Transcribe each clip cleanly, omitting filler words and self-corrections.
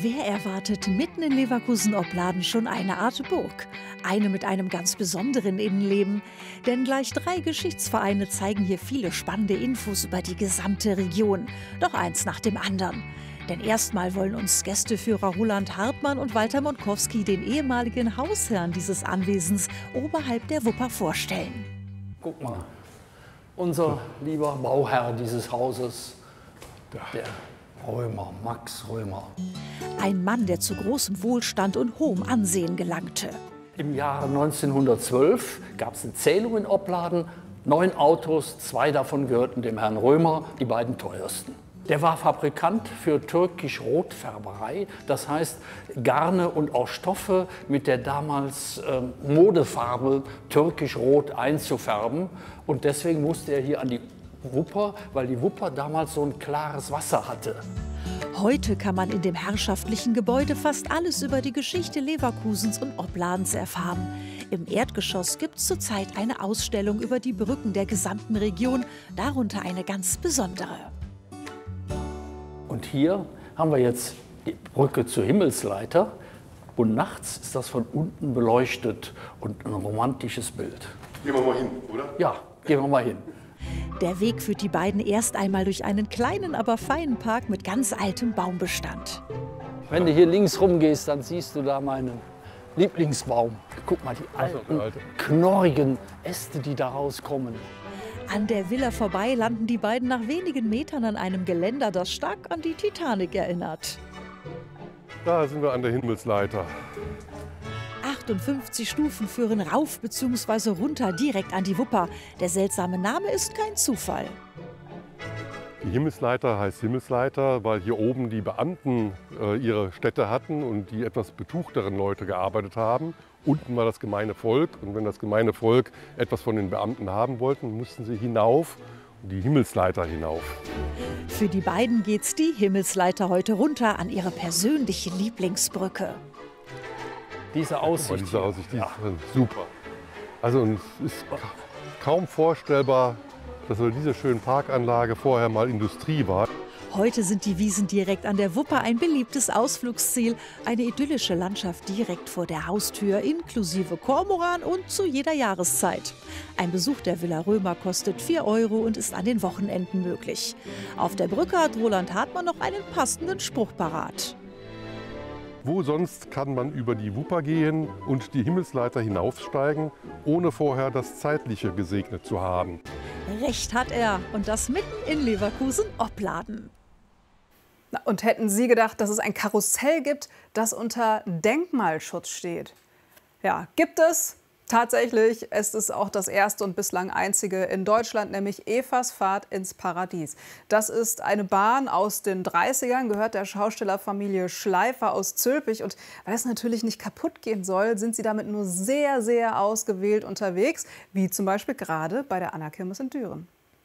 Wer erwartet mitten in Leverkusen-Opladen schon eine Art Burg? Eine mit einem ganz besonderen Innenleben. Denn gleich 3 Geschichtsvereine zeigen hier viele spannende Infos über die gesamte Region. Doch eins nach dem anderen. Denn erstmal wollen uns Gästeführer Roland Hartmann und Walter Monkowski den ehemaligen Hausherrn dieses Anwesens oberhalb der Wupper vorstellen. Guck mal, unser lieber Bauherr dieses Hauses, der Römer, Max Römer. Ein Mann, der zu großem Wohlstand und hohem Ansehen gelangte. Im Jahre 1912 gab es eine Zählung in Opladen, 9 Autos, 2 davon gehörten dem Herrn Römer, die beiden teuersten. Der war Fabrikant für türkisch-Rotfärberei, das heißt Garne und auch Stoffe mit der damals Modefarbe türkisch-rot einzufärben. Und deswegen musste er hier an die Wupper, weil die Wupper damals so ein klares Wasser hatte. Heute kann man in dem herrschaftlichen Gebäude fast alles über die Geschichte Leverkusens und Opladens erfahren. Im Erdgeschoss gibt es zurzeit eine Ausstellung über die Brücken der gesamten Region, darunter eine ganz besondere. Und hier haben wir jetzt die Brücke zur Himmelsleiter und nachts ist das von unten beleuchtet und ein romantisches Bild. Gehen wir mal hin, oder? Ja, gehen wir mal hin. Der Weg führt die beiden erst einmal durch einen kleinen, aber feinen Park mit ganz altem Baumbestand. Wenn du hier links rumgehst, dann siehst du da meinen Lieblingsbaum. Guck mal, die alten, knorrigen Äste, die da rauskommen. An der Villa vorbei landen die beiden nach wenigen Metern an einem Geländer, das stark an die Titanic erinnert. Da sind wir an der Himmelsleiter. 58 Stufen führen rauf bzw. runter direkt an die Wupper. Der seltsame Name ist kein Zufall. Die Himmelsleiter heißt Himmelsleiter, weil hier oben die Beamten ihre Stätte hatten und die etwas betuchteren Leute gearbeitet haben. Unten war das gemeine Volk und wenn das gemeine Volk etwas von den Beamten haben wollten, mussten sie hinauf, die Himmelsleiter hinauf. Für die beiden geht's die Himmelsleiter heute runter an ihre persönliche Lieblingsbrücke. Diese Aussicht, Diese Aussicht, die ist super. Also es ist kaum vorstellbar, dass diese schöne Parkanlage vorher mal Industrie war. Heute sind die Wiesen direkt an der Wupper ein beliebtes Ausflugsziel. Eine idyllische Landschaft direkt vor der Haustür, inklusive Kormoran und zu jeder Jahreszeit. Ein Besuch der Villa Römer kostet 4 € und ist an den Wochenenden möglich. Auf der Brücke hat Roland Hartmann noch einen passenden Spruch parat. Wo sonst kann man über die Wupper gehen und die Himmelsleiter hinaufsteigen, ohne vorher das Zeitliche gesegnet zu haben? Recht hat er. Und das mitten in Leverkusen-Opladen. Und hätten Sie gedacht, dass es ein Karussell gibt, das unter Denkmalschutz steht? Ja, gibt es. Tatsächlich, es ist auch das erste und bislang einzige in Deutschland, nämlich Evas Fahrt ins Paradies. Das ist eine Bahn aus den 30ern, gehört der Schaustellerfamilie Schleifer aus Zülpich. Und weil es natürlich nicht kaputt gehen soll, sind sie damit nur sehr, sehr ausgewählt unterwegs, wie zum Beispiel gerade bei der Anna-Kirmes in Düren.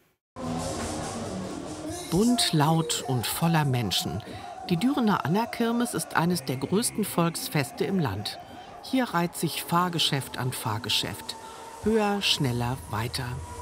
Bunt, laut und voller Menschen. Die Dürener Anna-Kirmes ist eines der größten Volksfeste im Land. Hier reiht sich Fahrgeschäft an Fahrgeschäft. Höher, schneller, weiter.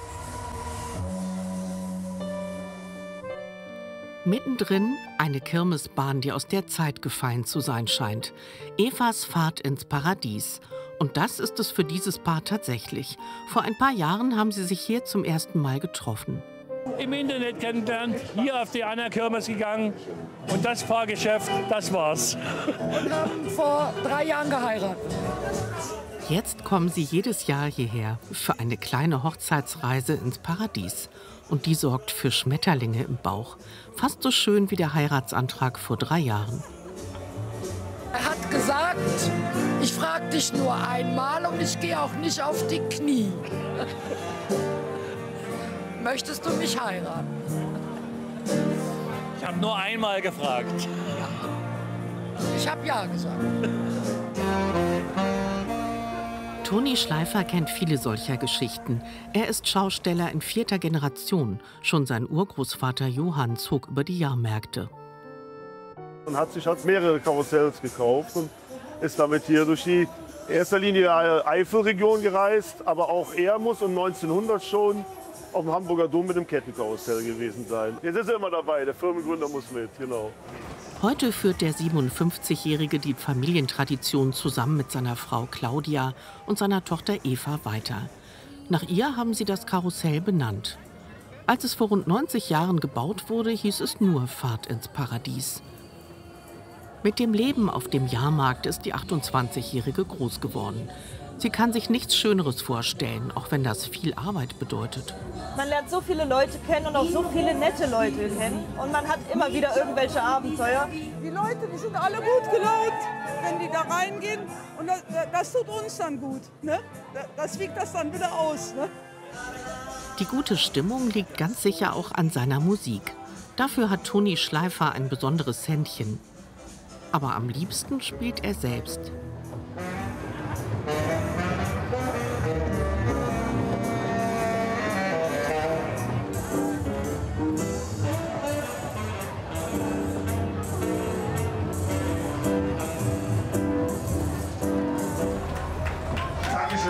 Mittendrin eine Kirmesbahn, die aus der Zeit gefallen zu sein scheint. Evas Fahrt ins Paradies. Und das ist es für dieses Paar tatsächlich. Vor ein paar Jahren haben sie sich hier zum ersten Mal getroffen. Im Internet kennengelernt, hier auf die Anna-Kirmes gegangen und das Fahrgeschäft, das war's. Und haben vor 3 Jahren geheiratet. Jetzt kommen sie jedes Jahr hierher für eine kleine Hochzeitsreise ins Paradies. Und die sorgt für Schmetterlinge im Bauch. Fast so schön wie der Heiratsantrag vor 3 Jahren. Er hat gesagt, ich frage dich nur einmal und ich gehe auch nicht auf die Knie. Möchtest du mich heiraten? Ich habe nur einmal gefragt. Ja. Ich habe ja gesagt. Toni Schleifer kennt viele solcher Geschichten. Er ist Schausteller in 4. Generation. Schon sein Urgroßvater Johann zog über die Jahrmärkte. Man hat sich mehrere Karussells gekauft und ist damit hier durch die erster Linie Eifelregion gereist. Aber auch er muss um 1900 schon auf dem Hamburger Dom mit dem Kettenkarussell gewesen sein. Jetzt ist er immer dabei, der Firmengründer muss mit, genau. Heute führt der 57-Jährige die Familientradition zusammen mit seiner Frau Claudia und seiner Tochter Eva weiter. Nach ihr haben sie das Karussell benannt. Als es vor rund 90 Jahren gebaut wurde, hieß es nur Fahrt ins Paradies. Mit dem Leben auf dem Jahrmarkt ist die 28-Jährige groß geworden. Sie kann sich nichts Schöneres vorstellen, auch wenn das viel Arbeit bedeutet. Man lernt so viele Leute kennen und auch so viele nette Leute kennen. Und man hat immer wieder irgendwelche Abenteuer. Die Leute, die sind alle gut gelaunt, wenn die da reingehen. Und das tut uns dann gut. Ne? Das wiegt das dann wieder aus. Ne? Die gute Stimmung liegt ganz sicher auch an seiner Musik. Dafür hat Toni Schleifer ein besonderes Händchen. Aber am liebsten spielt er selbst. Dankeschön.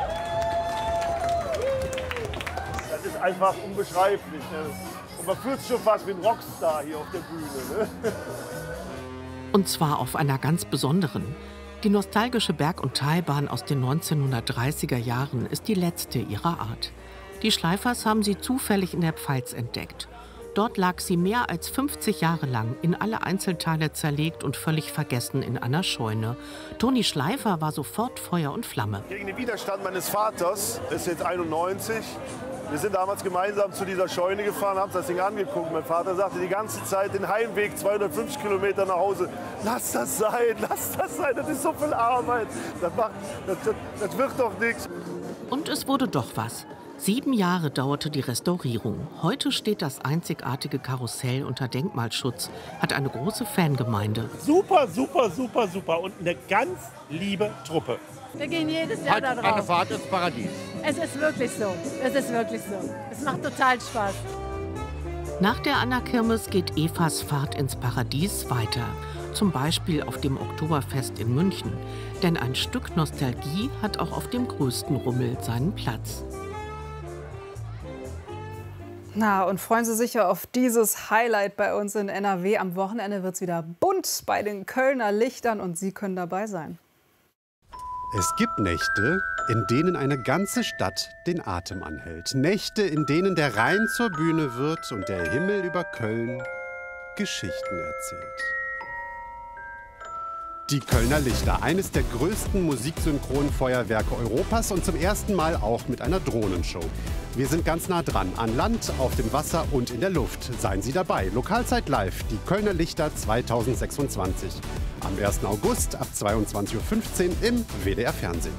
Das ist einfach unbeschreiblich. Ne? Und man fühlt sich schon fast wie ein Rockstar hier auf der Bühne. Ne? Und zwar auf einer ganz besonderen. Die nostalgische Berg- und Talbahn aus den 1930er Jahren ist die letzte ihrer Art. Die Schleifers haben sie zufällig in der Pfalz entdeckt. Dort lag sie mehr als 50 Jahre lang in alle Einzelteile zerlegt und völlig vergessen in einer Scheune. Toni Schleifer war sofort Feuer und Flamme. Gegen den Widerstand meines Vaters, ist jetzt 91, wir sind damals gemeinsam zu dieser Scheune gefahren, haben uns das Ding angeguckt. Mein Vater sagte die ganze Zeit, den Heimweg 250 Kilometer nach Hause, lass das sein, das ist so viel Arbeit, das wird doch nichts. Und es wurde doch was. 7 Jahre dauerte die Restaurierung. Heute steht das einzigartige Karussell unter Denkmalschutz, hat eine große Fangemeinde. Super, super, super, super und eine ganz liebe Truppe. Wir gehen jedes Jahr da drauf. Eine Fahrt ins Paradies. Es ist wirklich so. Es ist wirklich so. Es macht total Spaß. Nach der Anna-Kirmes geht Evas Fahrt ins Paradies weiter. Zum Beispiel auf dem Oktoberfest in München. Denn ein Stück Nostalgie hat auch auf dem größten Rummel seinen Platz. Na, und freuen Sie sich ja auf dieses Highlight bei uns in NRW. Am Wochenende wird es wieder bunt bei den Kölner Lichtern und Sie können dabei sein. Es gibt Nächte, in denen eine ganze Stadt den Atem anhält. Nächte, in denen der Rhein zur Bühne wird und der Himmel über Köln Geschichten erzählt. Die Kölner Lichter, eines der größten Musiksynchronfeuerwerke Europas und zum ersten Mal auch mit einer Drohnenshow. Wir sind ganz nah dran, an Land, auf dem Wasser und in der Luft. Seien Sie dabei. Lokalzeit live, die Kölner Lichter 2026. Am 1. August ab 22:15 Uhr im WDR Fernsehen.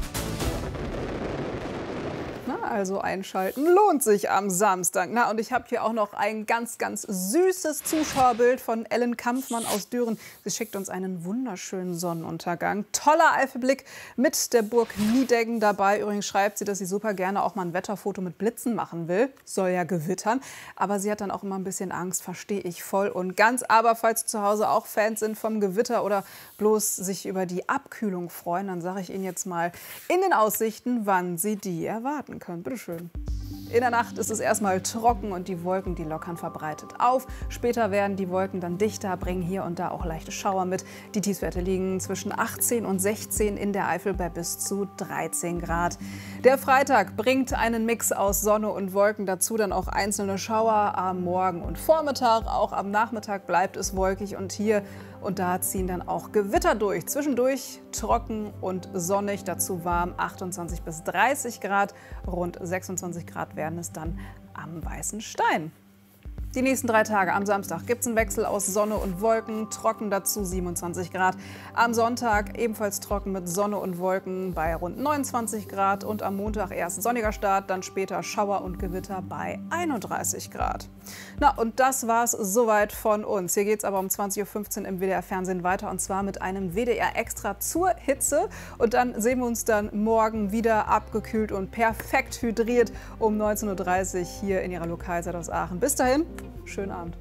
Also einschalten lohnt sich am Samstag. Na, und ich habe hier auch noch ein ganz, ganz süßes Zuschauerbild von Ellen Kampfmann aus Düren. Sie schickt uns einen wunderschönen Sonnenuntergang. Toller Eifelblick mit der Burg Niedeggen dabei. Übrigens schreibt sie, dass sie super gerne auch mal ein Wetterfoto mit Blitzen machen will. Soll ja gewittern. Aber sie hat dann auch immer ein bisschen Angst, verstehe ich voll und ganz. Aber falls Sie zu Hause auch Fans sind vom Gewitter oder bloß sich über die Abkühlung freuen, dann sage ich Ihnen jetzt mal in den Aussichten, wann Sie die erwarten können. Bitte schön. In der Nacht ist es erstmal trocken und die Wolken, die lockern verbreitet auf. Später werden die Wolken dann dichter, bringen hier und da auch leichte Schauer mit. Die Tiefstwerte liegen zwischen 18 und 16, in der Eifel bei bis zu 13 Grad. Der Freitag bringt einen Mix aus Sonne und Wolken, dazu dann auch einzelne Schauer am Morgen und Vormittag. Auch am Nachmittag bleibt es wolkig und hier und da ziehen dann auch Gewitter durch. Zwischendurch trocken und sonnig, dazu warm 28 bis 30 Grad. Rund 26 Grad werden es dann am Weißen Stein. Die nächsten 3 Tage am Samstag gibt es einen Wechsel aus Sonne und Wolken, trocken dazu 27 Grad. Am Sonntag ebenfalls trocken mit Sonne und Wolken bei rund 29 Grad. Und am Montag erst sonniger Start, dann später Schauer und Gewitter bei 31 Grad. Na, und das war's soweit von uns. Hier geht's aber um 20:15 Uhr im WDR-Fernsehen weiter. Und zwar mit einem WDR-Extra zur Hitze. Und dann sehen wir uns dann morgen wieder abgekühlt und perfekt hydriert um 19:30 Uhr hier in Ihrer Lokalzeit aus Aachen. Bis dahin. Schönen Abend.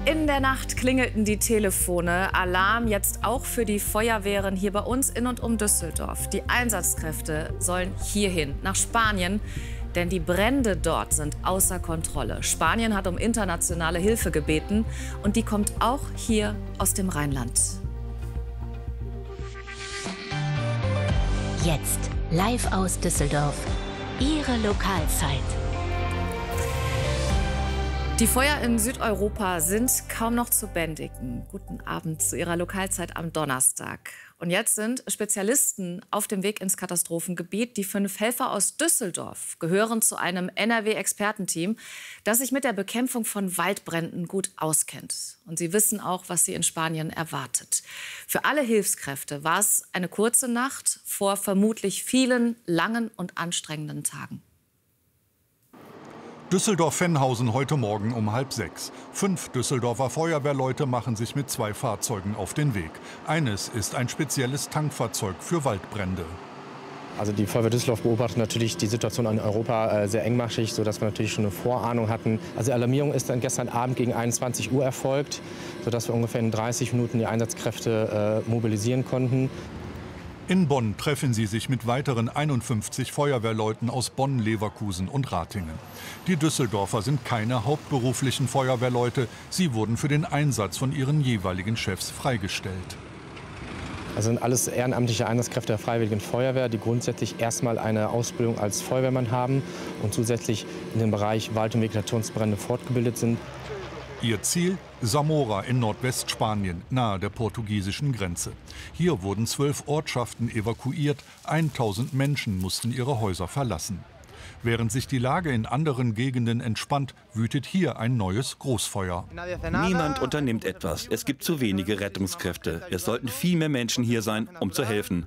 In der Nacht klingelten die Telefone. Alarm jetzt auch für die Feuerwehren hier bei uns in und um Düsseldorf. Die Einsatzkräfte sollen hierhin, nach Spanien. Denn die Brände dort sind außer Kontrolle. Spanien hat um internationale Hilfe gebeten. Und die kommt auch hier aus dem Rheinland. Jetzt live aus Düsseldorf. Ihre Lokalzeit. Die Feuer in Südeuropa sind kaum noch zu bändigen. Guten Abend zu Ihrer Lokalzeit am Donnerstag. Und jetzt sind Spezialisten auf dem Weg ins Katastrophengebiet. Die 5 Helfer aus Düsseldorf gehören zu einem NRW-Expertenteam, das sich mit der Bekämpfung von Waldbränden gut auskennt. Und sie wissen auch, was sie in Spanien erwartet. Für alle Hilfskräfte war es eine kurze Nacht vor vermutlich vielen langen und anstrengenden Tagen. Düsseldorf-Venhausen heute Morgen um 5:30. 5 Düsseldorfer Feuerwehrleute machen sich mit 2 Fahrzeugen auf den Weg. Eines ist ein spezielles Tankfahrzeug für Waldbrände. Also die Feuerwehr Düsseldorf beobachtet natürlich die Situation in Europa sehr engmaschig, sodass wir natürlich schon eine Vorahnung hatten. Also die Alarmierung ist dann gestern Abend gegen 21 Uhr erfolgt, sodass wir ungefähr in 30 Minuten die Einsatzkräfte mobilisieren konnten. In Bonn treffen sie sich mit weiteren 51 Feuerwehrleuten aus Bonn, Leverkusen und Ratingen. Die Düsseldorfer sind keine hauptberuflichen Feuerwehrleute. Sie wurden für den Einsatz von ihren jeweiligen Chefs freigestellt. Also sind alles ehrenamtliche Einsatzkräfte der Freiwilligen Feuerwehr, die grundsätzlich erstmal eine Ausbildung als Feuerwehrmann haben und zusätzlich in dem Bereich Wald- und Vegetationsbrände fortgebildet sind. Ihr Ziel? Zamora in Nordwestspanien, nahe der portugiesischen Grenze. Hier wurden 12 Ortschaften evakuiert, 1000 Menschen mussten ihre Häuser verlassen. Während sich die Lage in anderen Gegenden entspannt, wütet hier ein neues Großfeuer. Niemand unternimmt etwas. Es gibt zu wenige Rettungskräfte. Es sollten viel mehr Menschen hier sein, um zu helfen.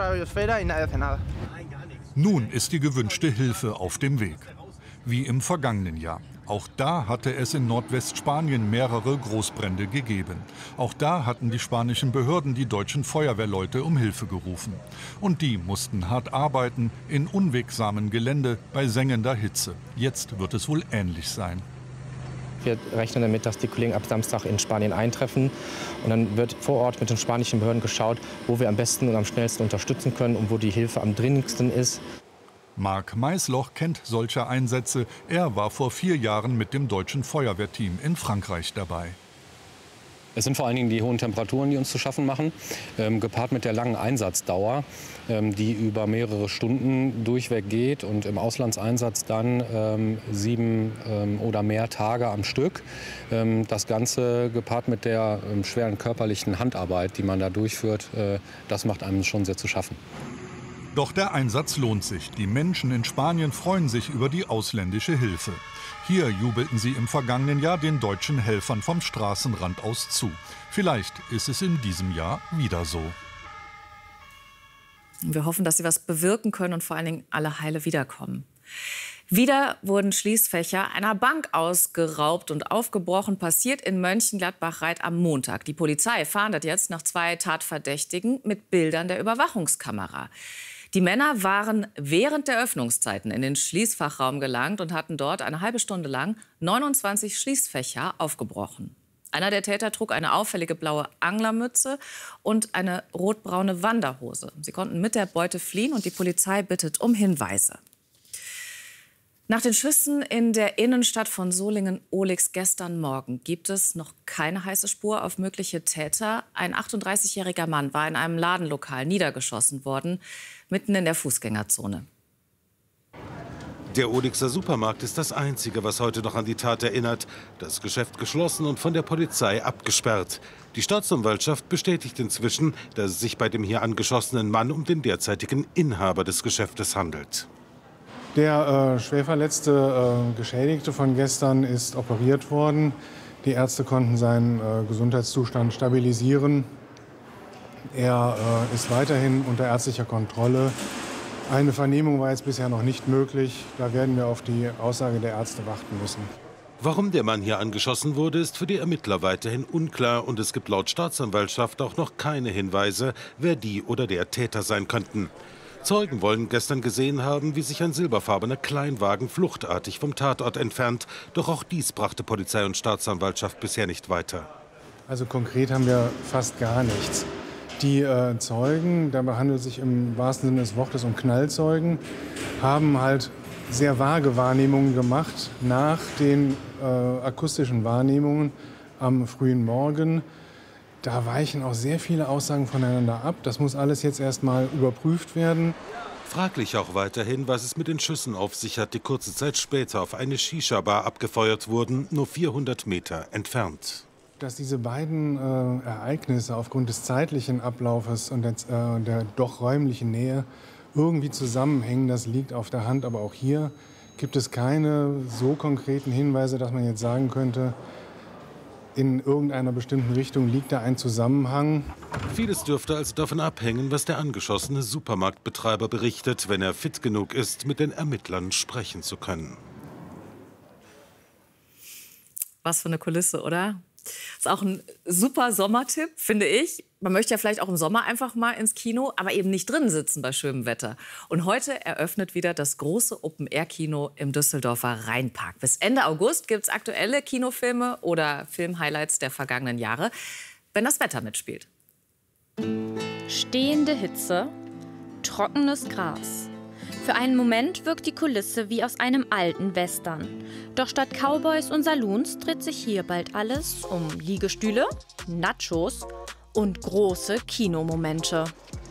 Nun ist die gewünschte Hilfe auf dem Weg. Wie im vergangenen Jahr. Auch da hatte es in Nordwestspanien mehrere Großbrände gegeben. Auch da hatten die spanischen Behörden die deutschen Feuerwehrleute um Hilfe gerufen. Und die mussten hart arbeiten, in unwegsamen Gelände, bei sengender Hitze. Jetzt wird es wohl ähnlich sein. Wir rechnen damit, dass die Kollegen ab Samstag in Spanien eintreffen. Und dann wird vor Ort mit den spanischen Behörden geschaut, wo wir am besten und am schnellsten unterstützen können und wo die Hilfe am dringendsten ist. Marc Maisloch kennt solche Einsätze. Er war vor 4 Jahren mit dem deutschen Feuerwehrteam in Frankreich dabei. Es sind vor allen Dingen die hohen Temperaturen, die uns zu schaffen machen, gepaart mit der langen Einsatzdauer, die über mehrere Stunden durchweg geht und im Auslandseinsatz dann 7 oder mehr Tage am Stück. Das Ganze gepaart mit der schweren körperlichen Handarbeit, die man da durchführt, das macht einem schon sehr zu schaffen. Doch der Einsatz lohnt sich. Die Menschen in Spanien freuen sich über die ausländische Hilfe. Hier jubelten sie im vergangenen Jahr den deutschen Helfern vom Straßenrand aus zu. Vielleicht ist es in diesem Jahr wieder so. Wir hoffen, dass sie was bewirken können und vor allen Dingen alle heile wiederkommen. Wieder wurden Schließfächer einer Bank ausgeraubt und aufgebrochen. Passiert in Mönchengladbach-Reit am Montag. Die Polizei fahndet jetzt nach 2 Tatverdächtigen mit Bildern der Überwachungskamera. Die Männer waren während der Öffnungszeiten in den Schließfachraum gelangt und hatten dort eine halbe Stunde lang 29 Schließfächer aufgebrochen. Einer der Täter trug eine auffällige blaue Anglermütze und eine rotbraune Wanderhose. Sie konnten mit der Beute fliehen und die Polizei bittet um Hinweise. Nach den Schüssen in der Innenstadt von Solingen-Ohlix gestern Morgen gibt es noch keine heiße Spur auf mögliche Täter. Ein 38-jähriger Mann war in einem Ladenlokal niedergeschossen worden, mitten in der Fußgängerzone. Der Ohlixer Supermarkt ist das Einzige, was heute noch an die Tat erinnert. Das Geschäft geschlossen und von der Polizei abgesperrt. Die Staatsanwaltschaft bestätigt inzwischen, dass es sich bei dem hier angeschossenen Mann um den derzeitigen Inhaber des Geschäftes handelt. Der schwerverletzte Geschädigte von gestern ist operiert worden. Die Ärzte konnten seinen Gesundheitszustand stabilisieren. Er ist weiterhin unter ärztlicher Kontrolle. Eine Vernehmung war jetzt bisher noch nicht möglich. Da werden wir auf die Aussage der Ärzte warten müssen. Warum der Mann hier angeschossen wurde, ist für die Ermittler weiterhin unklar. Und es gibt laut Staatsanwaltschaft auch noch keine Hinweise, wer die oder der Täter sein könnten. Zeugen wollen gestern gesehen haben, wie sich ein silberfarbener Kleinwagen fluchtartig vom Tatort entfernt. Doch auch dies brachte Polizei und Staatsanwaltschaft bisher nicht weiter. Also konkret haben wir fast gar nichts. Die Zeugen, dabei handelt es sich im wahrsten Sinne des Wortes um Knallzeugen, haben halt sehr vage Wahrnehmungen gemacht nach den akustischen Wahrnehmungen am frühen Morgen. Da weichen auch sehr viele Aussagen voneinander ab. Das muss alles jetzt erst mal überprüft werden. Fraglich auch weiterhin, was es mit den Schüssen auf sich hat, die kurze Zeit später auf eine Shisha-Bar abgefeuert wurden, nur 400 Meter entfernt. Dass diese beiden Ereignisse aufgrund des zeitlichen Ablaufes und der doch räumlichen Nähe irgendwie zusammenhängen, das liegt auf der Hand. Aber auch hier gibt es keine so konkreten Hinweise, dass man jetzt sagen könnte, in irgendeiner bestimmten Richtung liegt da ein Zusammenhang. Vieles dürfte also davon abhängen, was der angeschossene Supermarktbetreiber berichtet, wenn er fit genug ist, mit den Ermittlern sprechen zu können. Was für eine Kulisse, oder? Ist auch ein super Sommertipp, finde ich. Man möchte ja vielleicht auch im Sommer einfach mal ins Kino, aber eben nicht drin sitzen bei schönem Wetter. Und heute eröffnet wieder das große Open-Air-Kino im Düsseldorfer Rheinpark. Bis Ende August gibt es aktuelle Kinofilme oder Filmhighlights der vergangenen Jahre, wenn das Wetter mitspielt. Stehende Hitze, trockenes Gras. Für einen Moment wirkt die Kulisse wie aus einem alten Western. Doch statt Cowboys und Saloons dreht sich hier bald alles um Liegestühle, Nachos und große Kinomomente.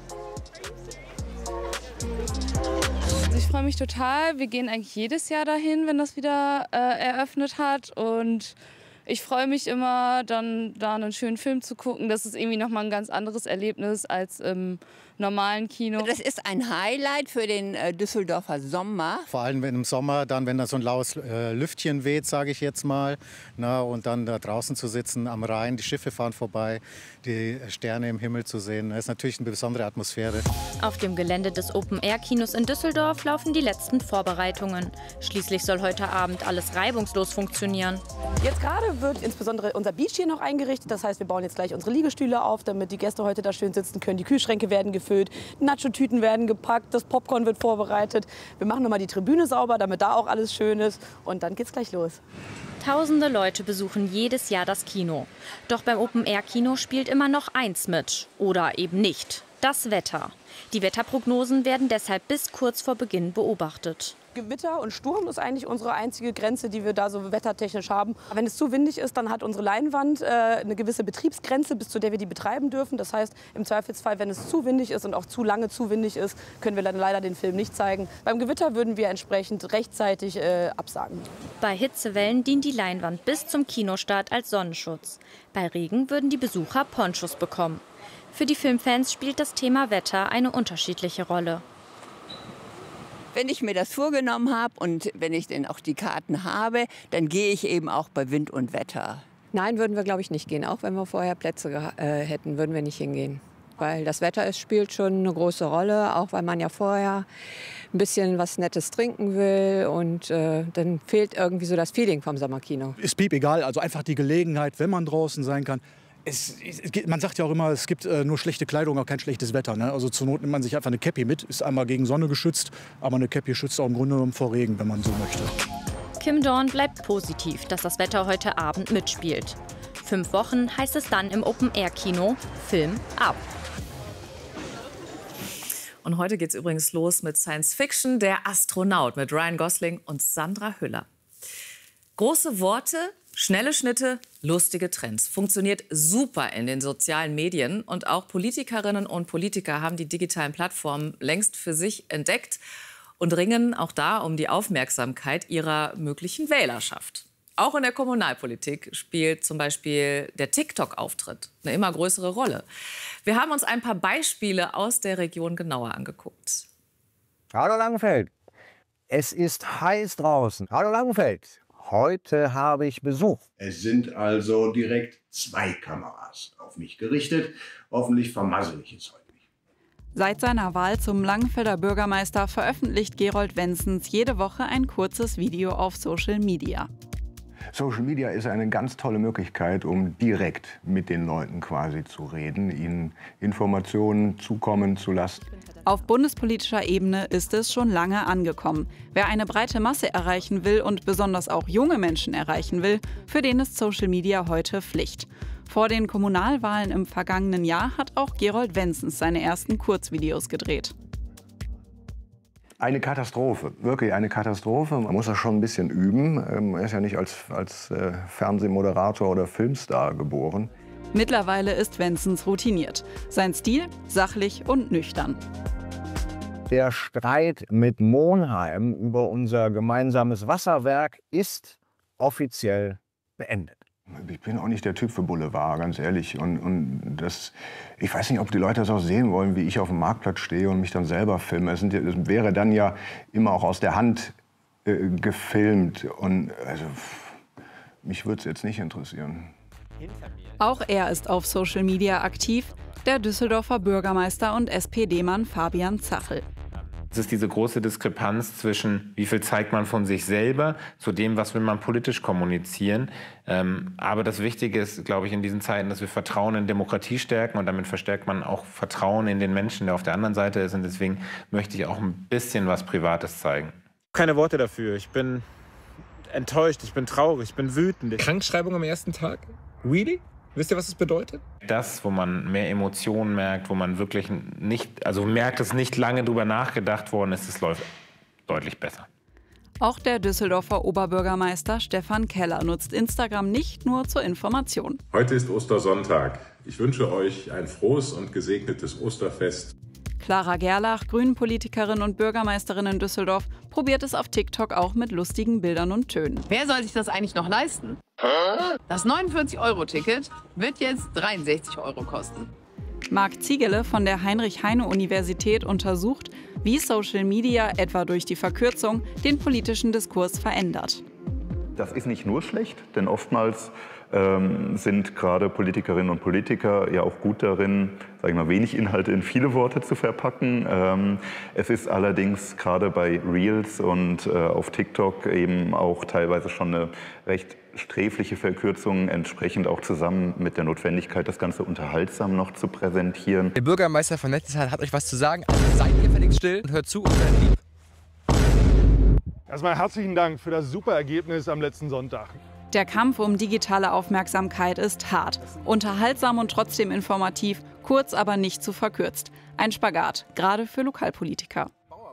Ich freue mich total. Wir gehen eigentlich jedes Jahr dahin, wenn das wieder eröffnet hat. Und ich freue mich immer, dann da einen schönen Film zu gucken. Das ist irgendwie nochmal ein ganz anderes Erlebnis als im normalen Kino. Das ist ein Highlight für den Düsseldorfer Sommer. Vor allem im Sommer, dann, wenn da so ein laues Lüftchen weht, sage ich jetzt mal. Na, und dann da draußen zu sitzen am Rhein, die Schiffe fahren vorbei, die Sterne im Himmel zu sehen. Das ist natürlich eine besondere Atmosphäre. Auf dem Gelände des Open-Air-Kinos in Düsseldorf laufen die letzten Vorbereitungen. Schließlich soll heute Abend alles reibungslos funktionieren. Jetzt gerade wird insbesondere unser Beach hier noch eingerichtet. Das heißt, wir bauen jetzt gleich unsere Liegestühle auf, damit die Gäste heute da schön sitzen können. Die Kühlschränke werden gefüllt, Nacho-Tüten werden gepackt, das Popcorn wird vorbereitet. Wir machen noch mal die Tribüne sauber, damit da auch alles schön ist. Und dann geht's gleich los. Tausende Leute besuchen jedes Jahr das Kino. Doch beim Open-Air-Kino spielt immer noch eins mit. Oder eben nicht. Das Wetter. Die Wetterprognosen werden deshalb bis kurz vor Beginn beobachtet. Gewitter und Sturm ist eigentlich unsere einzige Grenze, die wir da so wettertechnisch haben. Wenn es zu windig ist, dann hat unsere Leinwand eine gewisse Betriebsgrenze, bis zu der wir die betreiben dürfen. Das heißt, im Zweifelsfall, wenn es zu windig ist und auch zu lange zu windig ist, können wir dann leider den Film nicht zeigen. Beim Gewitter würden wir entsprechend rechtzeitig absagen. Bei Hitzewellen dient die Leinwand bis zum Kinostart als Sonnenschutz. Bei Regen würden die Besucher Ponchos bekommen. Für die Filmfans spielt das Thema Wetter eine unterschiedliche Rolle. Wenn ich mir das vorgenommen habe und wenn ich denn auch die Karten habe, dann gehe ich eben auch bei Wind und Wetter. Nein, würden wir, glaube ich, nicht gehen. Auch wenn wir vorher Plätze hätten, würden wir nicht hingehen. Weil das Wetter spielt schon eine große Rolle, auch weil man ja vorher ein bisschen was Nettes trinken will. Und dann fehlt irgendwie so das Feeling vom Sommerkino. Ist piep egal, also einfach die Gelegenheit, wenn man draußen sein kann. Man sagt ja auch immer, es gibt nur schlechte Kleidung, aber kein schlechtes Wetter. Ne? Also zur Not nimmt man sich einfach eine Käppi mit. Ist einmal gegen Sonne geschützt, aber eine Käppi schützt auch im Grunde genommen vor Regen, wenn man so möchte. Kim Dorn bleibt positiv, dass das Wetter heute Abend mitspielt. 5 Wochen heißt es dann im Open-Air-Kino Film ab. Und heute geht es übrigens los mit Science Fiction, der Astronaut mit Ryan Gosling und Sandra Hüller. Große Worte, schnelle Schnitte, lustige Trends. Funktioniert super in den sozialen Medien. Und auch Politikerinnen und Politiker haben die digitalen Plattformen längst für sich entdeckt und ringen auch da um die Aufmerksamkeit ihrer möglichen Wählerschaft. Auch in der Kommunalpolitik spielt zum Beispiel der TikTok-Auftritt eine immer größere Rolle. Wir haben uns ein paar Beispiele aus der Region genauer angeguckt. Hallo Langenfeld, es ist heiß draußen. Hallo Langenfeld, heute habe ich Besuch. Es sind also direkt 2 Kameras auf mich gerichtet. Hoffentlich vermassel ich es heute nicht. Seit seiner Wahl zum Langenfelder Bürgermeister veröffentlicht Gerold Wenzens jede Woche ein kurzes Video auf Social Media. Social Media ist eine ganz tolle Möglichkeit, um direkt mit den Leuten quasi zu reden, ihnen Informationen zukommen zu lassen. Auf bundespolitischer Ebene ist es schon lange angekommen. Wer eine breite Masse erreichen will und besonders auch junge Menschen erreichen will, für den ist Social Media heute Pflicht. Vor den Kommunalwahlen im vergangenen Jahr hat auch Gerold Wenzens seine ersten Kurzvideos gedreht. Eine Katastrophe, wirklich eine Katastrophe. Man muss das schon ein bisschen üben. Er ist ja nicht als Fernsehmoderator oder Filmstar geboren. Mittlerweile ist Wenzens routiniert. Sein Stil sachlich und nüchtern. Der Streit mit Monheim über unser gemeinsames Wasserwerk ist offiziell beendet. Ich bin auch nicht der Typ für Boulevard, ganz ehrlich. Und das, ich weiß nicht, ob die Leute das auch sehen wollen, wie ich auf dem Marktplatz stehe und mich dann selber filme. Das wäre dann ja immer auch aus der Hand gefilmt. Und also, mich würde es jetzt nicht interessieren. Auch er ist auf Social Media aktiv, der Düsseldorfer Bürgermeister und SPD-Mann Fabian Zachel. Es ist diese große Diskrepanz zwischen, wie viel zeigt man von sich selber, zu dem, was will man politisch kommunizieren. Aber das Wichtige ist, glaube ich, in diesen Zeiten, dass wir Vertrauen in Demokratie stärken und damit verstärkt man auch Vertrauen in den Menschen, der auf der anderen Seite ist. Und deswegen möchte ich auch ein bisschen was Privates zeigen. Keine Worte dafür. Ich bin enttäuscht, ich bin traurig, ich bin wütend. Krankschreibung am ersten Tag? Really? Wisst ihr, was das bedeutet? Das, wo man mehr Emotionen merkt, wo man wirklich nicht, also merkt, dass nicht lange drüber nachgedacht worden ist, es läuft deutlich besser. Auch der Düsseldorfer Oberbürgermeister Stefan Keller nutzt Instagram nicht nur zur Information. Heute ist Ostersonntag. Ich wünsche euch ein frohes und gesegnetes Osterfest. Clara Gerlach, Grünen-Politikerin und Bürgermeisterin in Düsseldorf, probiert es auf TikTok auch mit lustigen Bildern und Tönen. Wer soll sich das eigentlich noch leisten? Das 49-Euro-Ticket wird jetzt 63 € kosten. Marc Ziegele von der Heinrich-Heine-Universität untersucht, wie Social Media etwa durch die Verkürzung den politischen Diskurs verändert. Das ist nicht nur schlecht, denn oftmals sind gerade Politikerinnen und Politiker ja auch gut darin, sag ich mal, wenig Inhalte in viele Worte zu verpacken. Es ist allerdings gerade bei Reels und auf TikTok eben auch teilweise schon eine recht sträfliche Verkürzung, entsprechend auch zusammen mit der Notwendigkeit, das Ganze unterhaltsam noch zu präsentieren. Der Bürgermeister von Nettesheim hat euch was zu sagen. Seid ihr völlig still und hört zu und seid lieb. Erstmal herzlichen Dank für das super Ergebnis am letzten Sonntag. Der Kampf um digitale Aufmerksamkeit ist hart. Unterhaltsam und trotzdem informativ, kurz aber nicht zu verkürzt. Ein Spagat, gerade für Lokalpolitiker.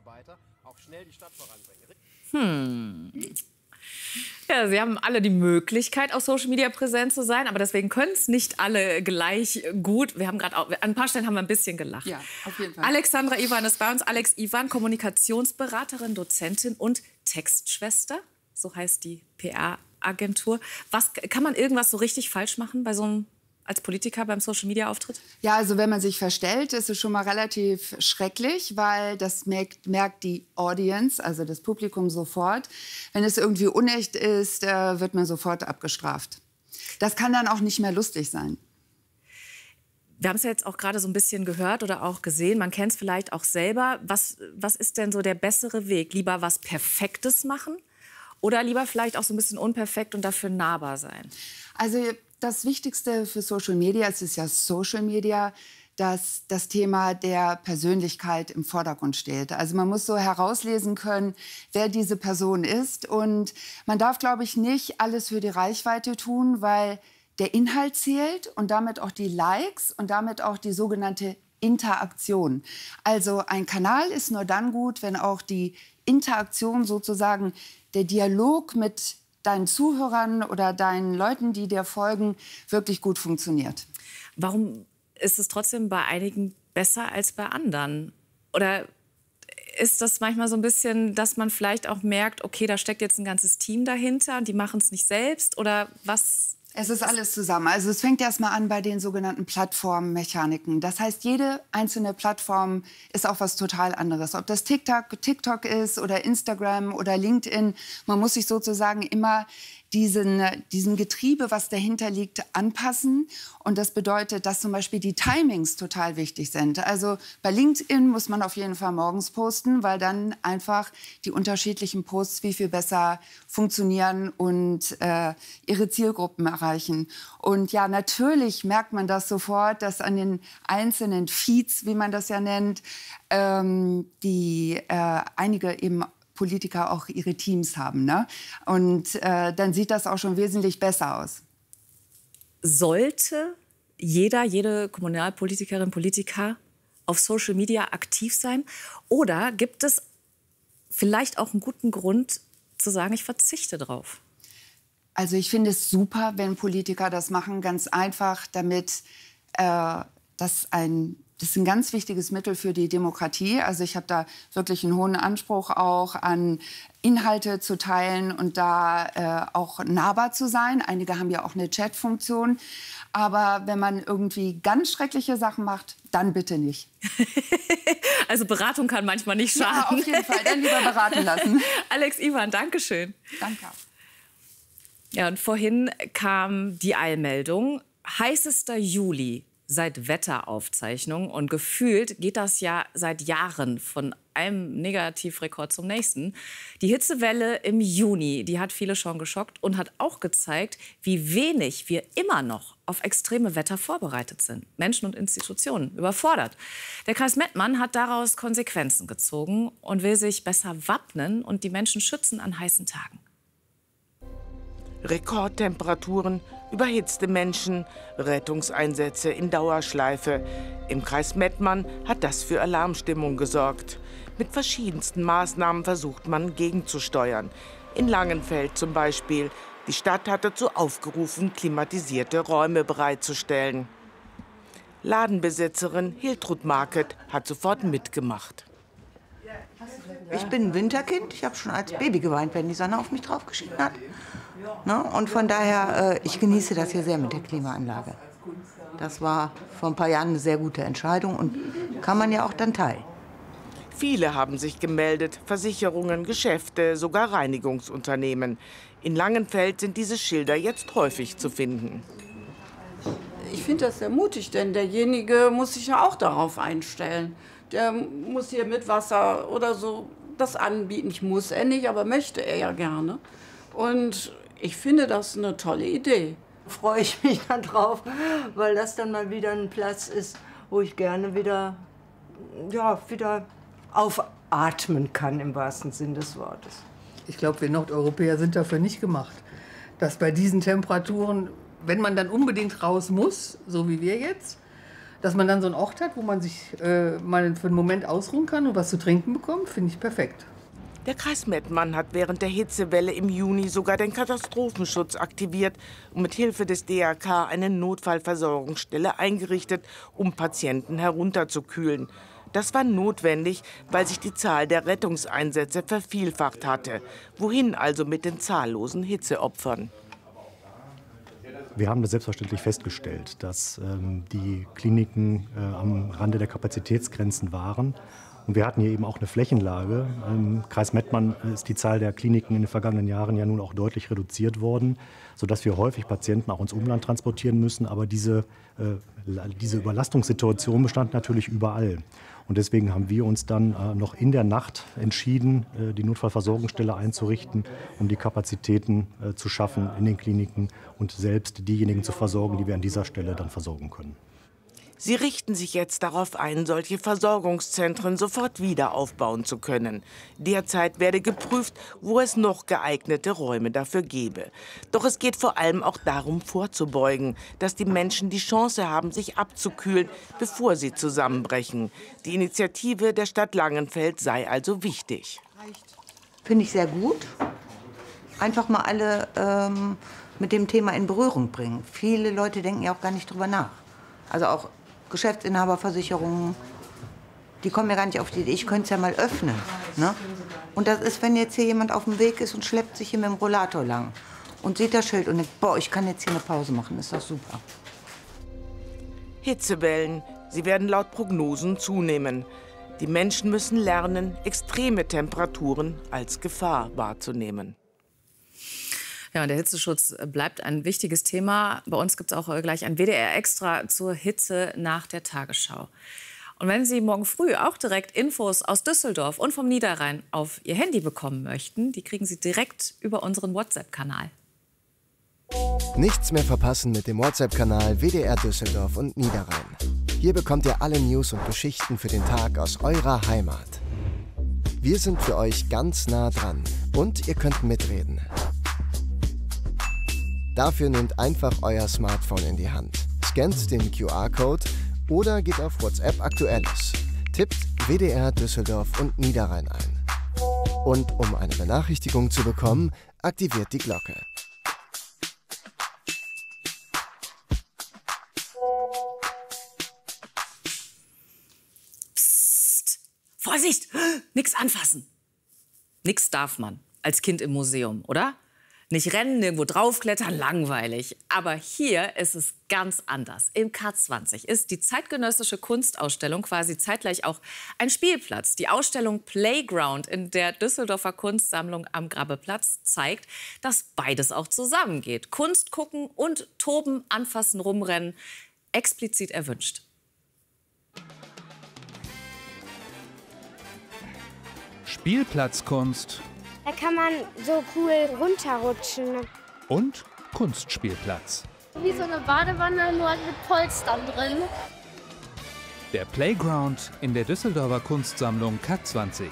Ja, sie haben alle die Möglichkeit, auf Social Media präsent zu sein, aber deswegen können es nicht alle gleich gut. Wir haben gerade an ein paar Stellen haben wir ein bisschen gelacht. Ja, auf jeden Fall. Alexandra Iwan ist bei uns. Alex Iwan, Kommunikationsberaterin, Dozentin und Textschwester. So heißt die PR-Agentur. Kann man irgendwas so richtig falsch machen bei so einem als Politiker beim Social-Media-Auftritt? Ja, also wenn man sich verstellt, ist es schon mal relativ schrecklich, weil das merkt die Audience, also das Publikum sofort. Wenn es irgendwie unecht ist, wird man sofort abgestraft. Das kann dann auch nicht mehr lustig sein. Wir haben es ja jetzt auch gerade so ein bisschen gehört oder auch gesehen. Man kennt es vielleicht auch selber. Was ist denn so der bessere Weg? Lieber was Perfektes machen oder lieber vielleicht auch so ein bisschen unperfekt und dafür nahbar sein? Also das Wichtigste für Social Media, es ist ja Social Media, dass das Thema der Persönlichkeit im Vordergrund steht. Also man muss so herauslesen können, wer diese Person ist. Und man darf, glaube ich, nicht alles für die Reichweite tun, weil der Inhalt zählt und damit auch die Likes und damit auch die sogenannte Interaktion. Also ein Kanal ist nur dann gut, wenn auch die Interaktion sozusagen, der Dialog mit deinen Zuhörern oder deinen Leuten, die dir folgen, wirklich gut funktioniert. Warum ist es trotzdem bei einigen besser als bei anderen? Oder ist das manchmal so ein bisschen, dass man vielleicht auch merkt, okay, da steckt jetzt ein ganzes Team dahinter und die machen es nicht selbst? Oder was Es ist alles zusammen. Also es fängt erst mal an bei den sogenannten Plattformmechaniken. Das heißt, jede einzelne Plattform ist auch was total anderes. Ob das TikTok ist oder Instagram oder LinkedIn, man muss sich sozusagen immer diesem Getriebe, was dahinter liegt, anpassen. Und das bedeutet, dass zum Beispiel die Timings total wichtig sind. Also bei LinkedIn muss man auf jeden Fall morgens posten, weil dann einfach die unterschiedlichen Posts viel besser funktionieren und ihre Zielgruppen erreichen. Und ja, natürlich merkt man das sofort, dass an den einzelnen Feeds, wie man das ja nennt, einige eben Politiker auch ihre Teams haben. Ne? Und dann sieht das auch schon wesentlich besser aus. Sollte jede Kommunalpolitikerin, Politiker auf Social Media aktiv sein? Oder gibt es vielleicht auch einen guten Grund zu sagen, ich verzichte drauf? Also ich finde es super, wenn Politiker das machen, ganz einfach, damit das ist ein ganz wichtiges Mittel für die Demokratie. Also ich habe da wirklich einen hohen Anspruch auch an Inhalte zu teilen und da auch nahbar zu sein. Einige haben ja auch eine Chat-Funktion. Aber wenn man irgendwie ganz schreckliche Sachen macht, dann bitte nicht. Also Beratung kann manchmal nicht schaden. Ja, auf jeden Fall. Dann lieber beraten lassen. Alex Iwan, danke schön. Danke. Ja, und vorhin kam die Eilmeldung. Heißester Juli seit Wetteraufzeichnung. Und gefühlt geht das ja seit Jahren von einem Negativrekord zum nächsten. Die Hitzewelle im Juni, die hat viele schon geschockt und hat auch gezeigt, wie wenig wir immer noch auf extreme Wetter vorbereitet sind. Menschen und Institutionen überfordert. Der Kreis Mettmann hat daraus Konsequenzen gezogen und will sich besser wappnen und die Menschen schützen an heißen Tagen. Rekordtemperaturen, überhitzte Menschen, Rettungseinsätze in Dauerschleife. Im Kreis Mettmann hat das für Alarmstimmung gesorgt. Mit verschiedensten Maßnahmen versucht man gegenzusteuern. In Langenfeld zum Beispiel. Die Stadt hat dazu aufgerufen, klimatisierte Räume bereitzustellen. Ladenbesitzerin Hiltrud Market hat sofort mitgemacht. Ich bin ein Winterkind. Ich habe schon als Baby geweint, wenn die Sonne auf mich drauf geschienen hat. Ne? Und von daher, ich genieße das hier sehr mit der Klimaanlage. Das war vor ein paar Jahren eine sehr gute Entscheidung und kann man ja auch dann teilen. Viele haben sich gemeldet, Versicherungen, Geschäfte, sogar Reinigungsunternehmen. In Langenfeld sind diese Schilder jetzt häufig zu finden. Ich finde das sehr mutig, denn derjenige muss sich ja auch darauf einstellen. Der muss hier mit Wasser oder so das anbieten. Ich muss er nicht, aber möchte er ja gerne. Und ich finde das eine tolle Idee. Freue ich mich dann drauf, weil das dann mal wieder ein Platz ist, wo ich gerne wieder aufatmen kann, im wahrsten Sinn des Wortes. Ich glaube, wir Nordeuropäer sind dafür nicht gemacht, dass bei diesen Temperaturen, wenn man dann unbedingt raus muss, so wie wir jetzt, dass man dann so einen Ort hat, wo man sich mal für einen Moment ausruhen kann und was zu trinken bekommt, finde ich perfekt. Der Kreis Mettmann hat während der Hitzewelle im Juni sogar den Katastrophenschutz aktiviert und mit Hilfe des DRK eine Notfallversorgungsstelle eingerichtet, um Patienten herunterzukühlen. Das war notwendig, weil sich die Zahl der Rettungseinsätze vervielfacht hatte. Wohin also mit den zahllosen Hitzeopfern? Wir haben das selbstverständlich festgestellt, dass die Kliniken am Rande der Kapazitätsgrenzen waren. Und wir hatten hier eben auch eine Flächenlage. Im Kreis Mettmann ist die Zahl der Kliniken in den vergangenen Jahren ja nun auch deutlich reduziert worden, sodass wir häufig Patienten auch ins Umland transportieren müssen. Aber diese Überlastungssituation bestand natürlich überall. Und deswegen haben wir uns dann noch in der Nacht entschieden, die Notfallversorgungsstelle einzurichten, um die Kapazitäten zu schaffen in den Kliniken und selbst diejenigen zu versorgen, die wir an dieser Stelle dann versorgen können. Sie richten sich jetzt darauf ein, solche Versorgungszentren sofort wieder aufbauen zu können. Derzeit werde geprüft, wo es noch geeignete Räume dafür gäbe. Doch es geht vor allem auch darum, vorzubeugen, dass die Menschen die Chance haben, sich abzukühlen, bevor sie zusammenbrechen. Die Initiative der Stadt Langenfeld sei also wichtig. Finde ich sehr gut. Einfach mal alle mit dem Thema in Berührung bringen. Viele Leute denken ja auch gar nicht drüber nach. Also auch Geschäftsinhaberversicherungen, die kommen ja gar nicht auf die Idee, ich könnte es ja mal öffnen. Ne? Und das ist, wenn jetzt hier jemand auf dem Weg ist und schleppt sich hier mit dem Rollator lang. und seht das Schild und denkt, boah, ich kann jetzt hier eine Pause machen, ist doch super. Hitzewellen, sie werden laut Prognosen zunehmen. Die Menschen müssen lernen, extreme Temperaturen als Gefahr wahrzunehmen. Ja, der Hitzeschutz bleibt ein wichtiges Thema. Bei uns gibt es auch gleich ein WDR-Extra zur Hitze nach der Tagesschau. Und wenn Sie morgen früh auch direkt Infos aus Düsseldorf und vom Niederrhein auf Ihr Handy bekommen möchten, die kriegen Sie direkt über unseren WhatsApp-Kanal. Nichts mehr verpassen mit dem WhatsApp-Kanal WDR Düsseldorf und Niederrhein. Hier bekommt ihr alle News und Geschichten für den Tag aus eurer Heimat. Wir sind für euch ganz nah dran und ihr könnt mitreden. Dafür nehmt einfach euer Smartphone in die Hand, scannt den QR-Code oder geht auf WhatsApp Aktuelles. Tippt WDR Düsseldorf und Niederrhein ein. Und um eine Benachrichtigung zu bekommen, aktiviert die Glocke. Psst, Vorsicht, nix anfassen. Nix darf man als Kind im Museum, oder? Nicht rennen, nirgendwo draufklettern, langweilig. Aber hier ist es ganz anders. Im K20 ist die zeitgenössische Kunstausstellung quasi zeitgleich auch ein Spielplatz. Die Ausstellung Playground in der Düsseldorfer Kunstsammlung am Grabbeplatz zeigt, dass beides auch zusammengeht. Kunst gucken und toben, anfassen, rumrennen, explizit erwünscht. Spielplatzkunst. Da kann man so cool runterrutschen. Und Kunstspielplatz. Wie so eine Badewanne, nur mit Polstern drin. Der Playground in der Düsseldorfer Kunstsammlung K20.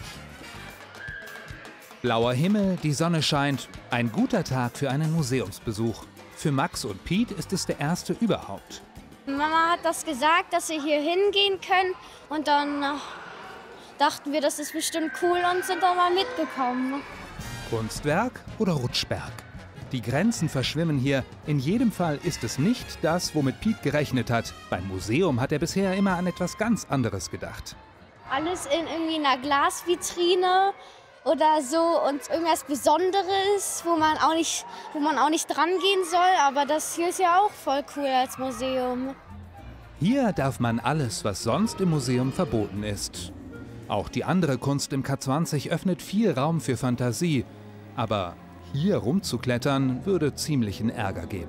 Blauer Himmel, die Sonne scheint. Ein guter Tag für einen Museumsbesuch. Für Max und Piet ist es der erste überhaupt. Mama hat das gesagt, dass wir hier hingehen können. Und dann dachten wir, das ist bestimmt cool und sind dann mal mitgekommen. Kunstwerk oder Rutschberg? Die Grenzen verschwimmen hier. In jedem Fall ist es nicht das, womit Piet gerechnet hat. Beim Museum hat er bisher immer an etwas ganz anderes gedacht. Alles in irgendwie einer Glasvitrine oder so und irgendwas Besonderes, wo man auch nicht dran gehen soll. Aber das hier ist ja auch voll cool als Museum. Hier darf man alles, was sonst im Museum verboten ist. Auch die andere Kunst im K20 öffnet viel Raum für Fantasie. Aber hier rumzuklettern würde ziemlichen Ärger geben.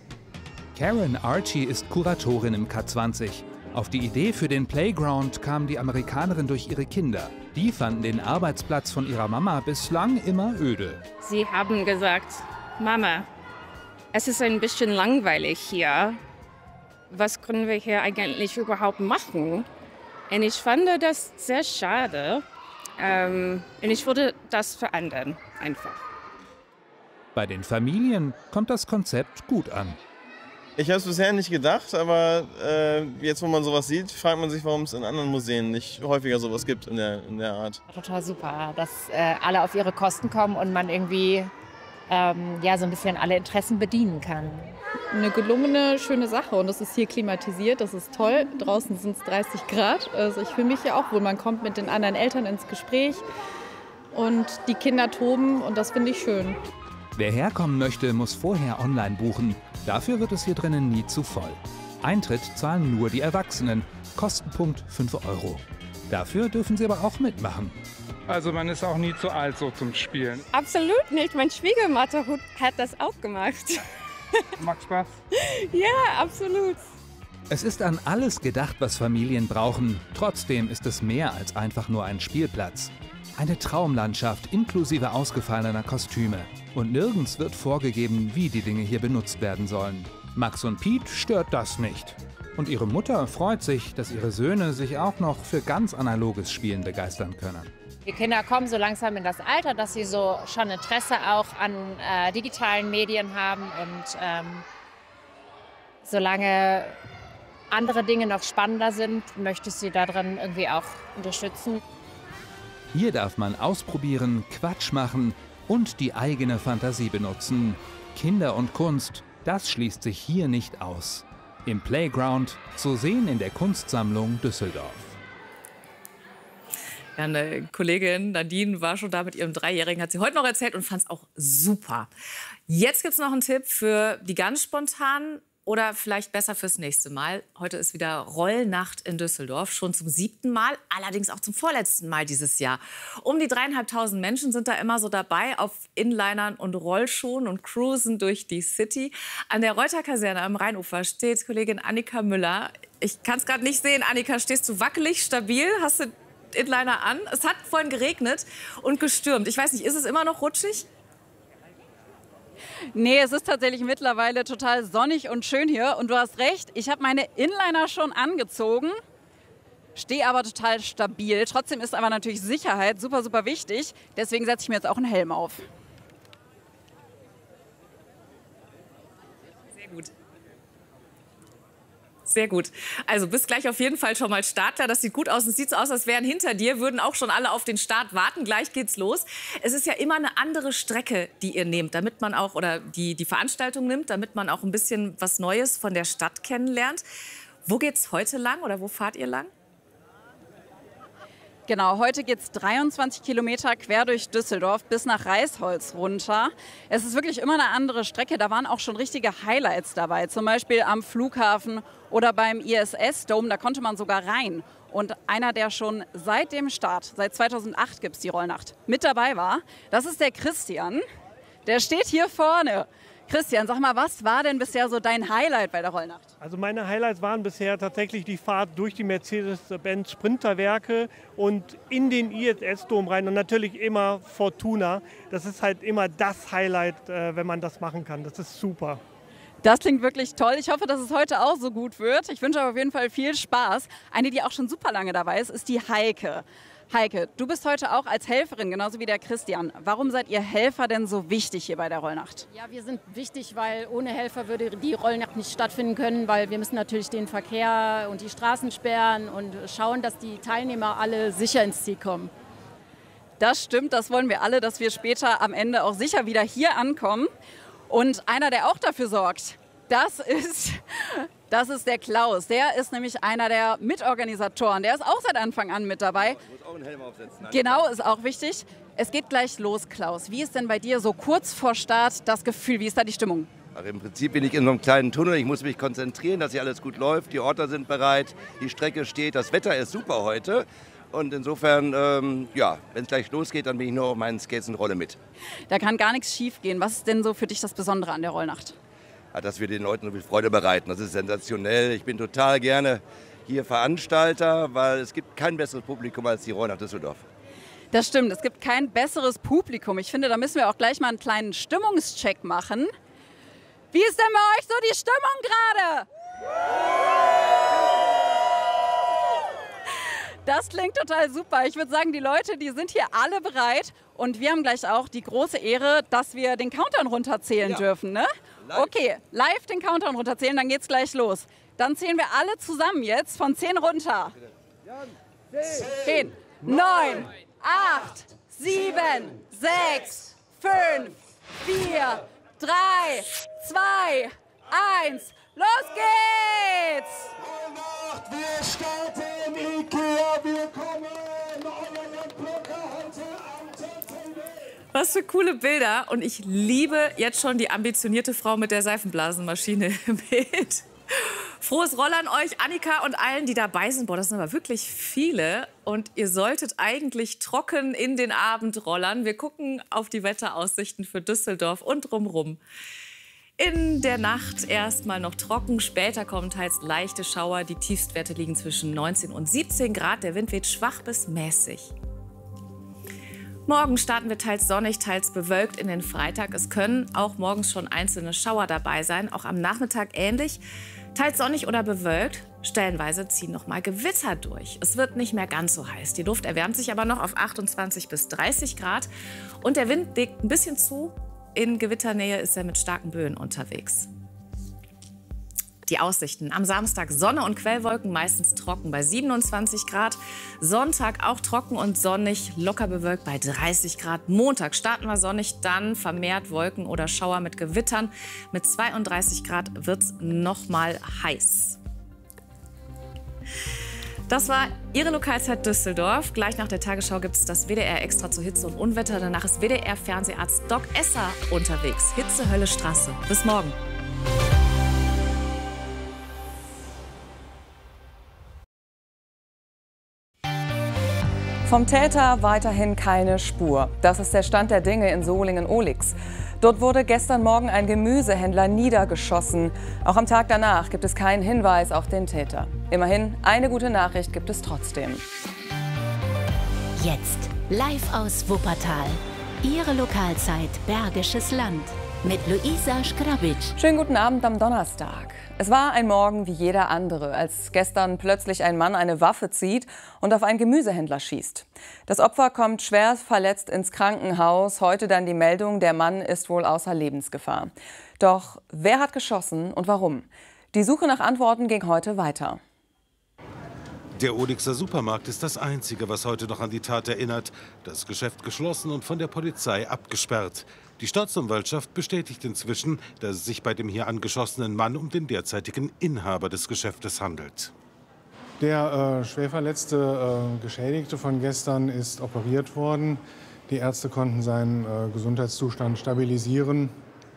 Karen Archie ist Kuratorin im K20. Auf die Idee für den Playground kam die Amerikanerin durch ihre Kinder. Die fanden den Arbeitsplatz von ihrer Mama bislang immer öde. Sie haben gesagt, Mama, es ist ein bisschen langweilig hier. Was können wir hier eigentlich überhaupt machen? Und ich fand das sehr schade. Und ich würde das verändern, einfach. Bei den Familien kommt das Konzept gut an. Ich habe es bisher nicht gedacht, aber jetzt, wo man sowas sieht, fragt man sich, warum es in anderen Museen nicht häufiger sowas gibt in der Art. Total super, dass alle auf ihre Kosten kommen und man irgendwie so ein bisschen alle Interessen bedienen kann. Eine gelungene, schöne Sache und es ist hier klimatisiert, das ist toll. Draußen sind es 30 Grad, also ich fühle mich hier auch wohl. Man kommt mit den anderen Eltern ins Gespräch und die Kinder toben und das finde ich schön. Wer herkommen möchte, muss vorher online buchen. Dafür wird es hier drinnen nie zu voll. Eintritt zahlen nur die Erwachsenen, Kostenpunkt 5 €. Dafür dürfen sie aber auch mitmachen. Also man ist auch nie zu alt so zum Spielen. Absolut nicht, mein Schwiegermutter hat das auch gemacht. Macht Spaß? Ja, absolut. Es ist an alles gedacht, was Familien brauchen. Trotzdem ist es mehr als einfach nur ein Spielplatz. Eine Traumlandschaft inklusive ausgefallener Kostüme. Und nirgends wird vorgegeben, wie die Dinge hier benutzt werden sollen. Max und Piet stört das nicht. Und ihre Mutter freut sich, dass ihre Söhne sich auch noch für ganz analoges Spielen begeistern können. Die Kinder kommen so langsam in das Alter, dass sie so schon Interesse auch an digitalen Medien haben. Und solange andere Dinge noch spannender sind, möchte ich sie darin irgendwie auch unterstützen. Hier darf man ausprobieren, Quatsch machen und die eigene Fantasie benutzen. Kinder und Kunst, das schließt sich hier nicht aus. Im Playground, zu sehen in der Kunstsammlung Düsseldorf. Ja, eine Kollegin, Nadine, war schon da mit ihrem 3-Jährigen, hat sie heute noch erzählt und fand es auch super. Jetzt gibt es noch einen Tipp für die ganz spontanen oder vielleicht besser fürs nächste Mal. Heute ist wieder Rollnacht in Düsseldorf, schon zum 7. Mal, allerdings auch zum vorletzten Mal dieses Jahr. Um die 3.500 Menschen sind da immer so dabei auf Inlinern und Rollschuhen und cruisen durch die City. An der Reuter-Kaserne am Rheinufer steht Kollegin Annika Müller. Ich kann es gerade nicht sehen. Annika, stehst du wackelig, stabil? Hast du Inliner an? Es hat vorhin geregnet und gestürmt. Ich weiß nicht, ist es immer noch rutschig? Nee, es ist tatsächlich mittlerweile total sonnig und schön hier. Und du hast recht, ich habe meine Inliner schon angezogen, stehe aber total stabil. Trotzdem ist aber natürlich Sicherheit super, super wichtig. Deswegen setze ich mir jetzt auch einen Helm auf. Sehr gut. Sehr gut. Also bist gleich auf jeden Fall schon mal Startklar. Das sieht gut aus. Es sieht so aus, als wären hinter dir, würden auch schon alle auf den Start warten. Gleich geht's los. Es ist ja immer eine andere Strecke, die ihr nehmt, damit man auch, oder die Veranstaltung nimmt, damit man auch ein bisschen was Neues von der Stadt kennenlernt. Wo geht's heute lang oder wo fahrt ihr lang? Genau, heute geht es 23 Kilometer quer durch Düsseldorf bis nach Reisholz runter. Es ist wirklich immer eine andere Strecke. Da waren auch schon richtige Highlights dabei. Zum Beispiel am Flughafen oder beim ISS-Dome. Da konnte man sogar rein. Und einer, der schon seit dem Start, seit 2008 gibt es die Rollnacht, mit dabei war, das ist der Christian. Der steht hier vorne. Christian, sag mal, was war denn bisher so dein Highlight bei der Rollnacht? Also meine Highlights waren bisher tatsächlich die Fahrt durch die Mercedes-Benz Sprinterwerke und in den ISS-Dom rein und natürlich immer Fortuna. Das ist halt immer das Highlight, wenn man das machen kann. Das ist super. Das klingt wirklich toll. Ich hoffe, dass es heute auch so gut wird. Ich wünsche aber auf jeden Fall viel Spaß. Eine, die auch schon super lange dabei ist, ist die Heike. Heike, du bist heute auch als Helferin, genauso wie der Christian. Warum seid ihr Helfer denn so wichtig hier bei der Rollnacht? Ja, wir sind wichtig, weil ohne Helfer würde die Rollnacht nicht stattfinden können, weil wir müssen natürlich den Verkehr und die Straßen sperren und schauen, dass die Teilnehmer alle sicher ins Ziel kommen. Das stimmt, das wollen wir alle, dass wir später am Ende auch sicher wieder hier ankommen. Und einer, der auch dafür sorgt, das ist der Klaus. Der ist nämlich einer der Mitorganisatoren. Der ist auch seit Anfang an mit dabei. Muss auch einen Helm aufsetzen. Genau, ist auch wichtig. Es geht gleich los, Klaus. Wie ist denn bei dir so kurz vor Start das Gefühl? Wie ist da die Stimmung? Also im Prinzip bin ich in so einem kleinen Tunnel. Ich muss mich konzentrieren, dass hier alles gut läuft. Die Orte sind bereit, die Strecke steht. Das Wetter ist super heute. Und insofern, ja, wenn es gleich losgeht, dann bin ich nur auf meinen Skates und rolle mit. Da kann gar nichts schief gehen. Was ist denn so für dich das Besondere an der Rollnacht? Ja, dass wir den Leuten so viel Freude bereiten. Das ist sensationell. Ich bin total gerne hier Veranstalter, weil es gibt kein besseres Publikum als die Rollnacht Düsseldorf. Das stimmt, es gibt kein besseres Publikum. Ich finde, da müssen wir auch gleich mal einen kleinen Stimmungscheck machen. Wie ist denn bei euch so die Stimmung gerade? Das klingt total super. Ich würde sagen, die Leute, die sind hier alle bereit. Und wir haben gleich auch die große Ehre, dass wir den Countdown runterzählen dürfen, ne? Okay, live den Countdown runterzählen, dann geht's gleich los. Dann zählen wir alle zusammen jetzt von 10 runter. 10, 9, 8, 7, 6, 5, 4, 3, 2, 1. Los geht's! Wir starten IKEA, wir kommen, euer Landblocker heute am ZTV. Was für coole Bilder. Und ich liebe jetzt schon die ambitionierte Frau mit der Seifenblasenmaschine im Bild. Frohes Rollern euch, Annika und allen, die dabei sind. Boah, das sind aber wirklich viele. Und ihr solltet eigentlich trocken in den Abend rollern. Wir gucken auf die Wetteraussichten für Düsseldorf und drumherum. In der Nacht erstmal noch trocken, später kommen teils leichte Schauer. Die Tiefstwerte liegen zwischen 19 und 17 Grad. Der Wind weht schwach bis mäßig. Morgen starten wir teils sonnig, teils bewölkt in den Freitag. Es können auch morgens schon einzelne Schauer dabei sein, auch am Nachmittag ähnlich. Teils sonnig oder bewölkt, stellenweise ziehen noch mal Gewitter durch. Es wird nicht mehr ganz so heiß. Die Luft erwärmt sich aber noch auf 28 bis 30 Grad. Und der Wind legt ein bisschen zu. In Gewitternähe ist er mit starken Böen unterwegs. Die Aussichten. Am Samstag Sonne und Quellwolken, meistens trocken bei 27 Grad. Sonntag auch trocken und sonnig, locker bewölkt bei 30 Grad. Montag starten wir sonnig, dann vermehrt Wolken oder Schauer mit Gewittern. Mit 32 Grad wird es noch mal heiß. Das war Ihre Lokalzeit Düsseldorf. Gleich nach der Tagesschau gibt es das WDR Extra zu Hitze und Unwetter. Danach ist WDR-Fernseharzt Doc Esser unterwegs. Hitze, Hölle, Straße. Bis morgen. Vom Täter weiterhin keine Spur. Das ist der Stand der Dinge in Solingen-Ohlix. Dort wurde gestern Morgen ein Gemüsehändler niedergeschossen. Auch am Tag danach gibt es keinen Hinweis auf den Täter. Immerhin, eine gute Nachricht gibt es trotzdem. Jetzt live aus Wuppertal. Ihre Lokalzeit Bergisches Land mit Luisa Schgrabic. Schönen guten Abend am Donnerstag. Es war ein Morgen wie jeder andere, als gestern plötzlich ein Mann eine Waffe zieht und auf einen Gemüsehändler schießt. Das Opfer kommt schwer verletzt ins Krankenhaus. Heute dann die Meldung, der Mann ist wohl außer Lebensgefahr. Doch wer hat geschossen und warum? Die Suche nach Antworten ging heute weiter. Der Ohlixer Supermarkt ist das Einzige, was heute noch an die Tat erinnert. Das Geschäft geschlossen und von der Polizei abgesperrt. Die Staatsanwaltschaft bestätigt inzwischen, dass es sich bei dem hier angeschossenen Mann um den derzeitigen Inhaber des Geschäftes handelt. Der schwer verletzte Geschädigte von gestern ist operiert worden. Die Ärzte konnten seinen Gesundheitszustand stabilisieren.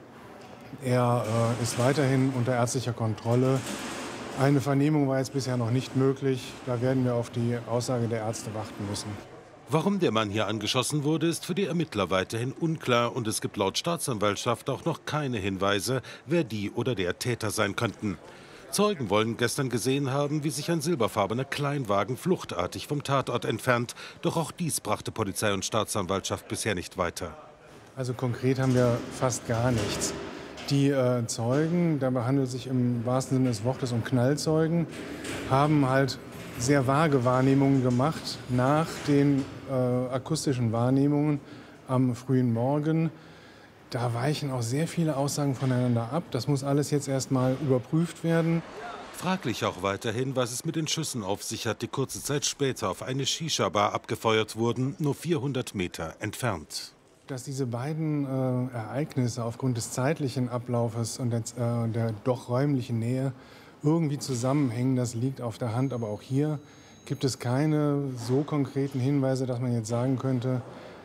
Er ist weiterhin unter ärztlicher Kontrolle. Eine Vernehmung war jetzt bisher noch nicht möglich. Da werden wir auf die Aussage der Ärzte warten müssen. Warum der Mann hier angeschossen wurde, ist für die Ermittler weiterhin unklar. Und es gibt laut Staatsanwaltschaft auch noch keine Hinweise, wer die oder der Täter sein könnten. Zeugen wollen gestern gesehen haben, wie sich ein silberfarbener Kleinwagen fluchtartig vom Tatort entfernt. Doch auch dies brachte Polizei und Staatsanwaltschaft bisher nicht weiter. Also konkret haben wir fast gar nichts. Die Zeugen, dabei handelt es sich im wahrsten Sinne des Wortes um Knallzeugen, haben halt sehr vage Wahrnehmungen gemacht nach den akustischen Wahrnehmungen am frühen Morgen. Da weichen auch sehr viele Aussagen voneinander ab. Das muss alles jetzt erst mal überprüft werden. Fraglich auch weiterhin, was es mit den Schüssen auf sich hat, die kurze Zeit später auf eine Shisha-Bar abgefeuert wurden, nur 400 Meter entfernt. Dass diese beiden Ereignisse aufgrund des zeitlichen Ablaufes und der doch räumlichen Nähe irgendwie zusammenhängen, das liegt auf der Hand. Aber auch hier gibt es keine so konkreten Hinweise, dass man jetzt sagen könnte,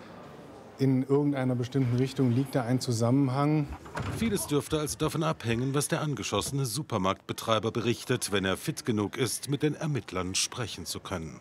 in irgendeiner bestimmten Richtung liegt da ein Zusammenhang. Vieles dürfte also davon abhängen, was der angeschossene Supermarktbetreiber berichtet, wenn er fit genug ist, mit den Ermittlern sprechen zu können.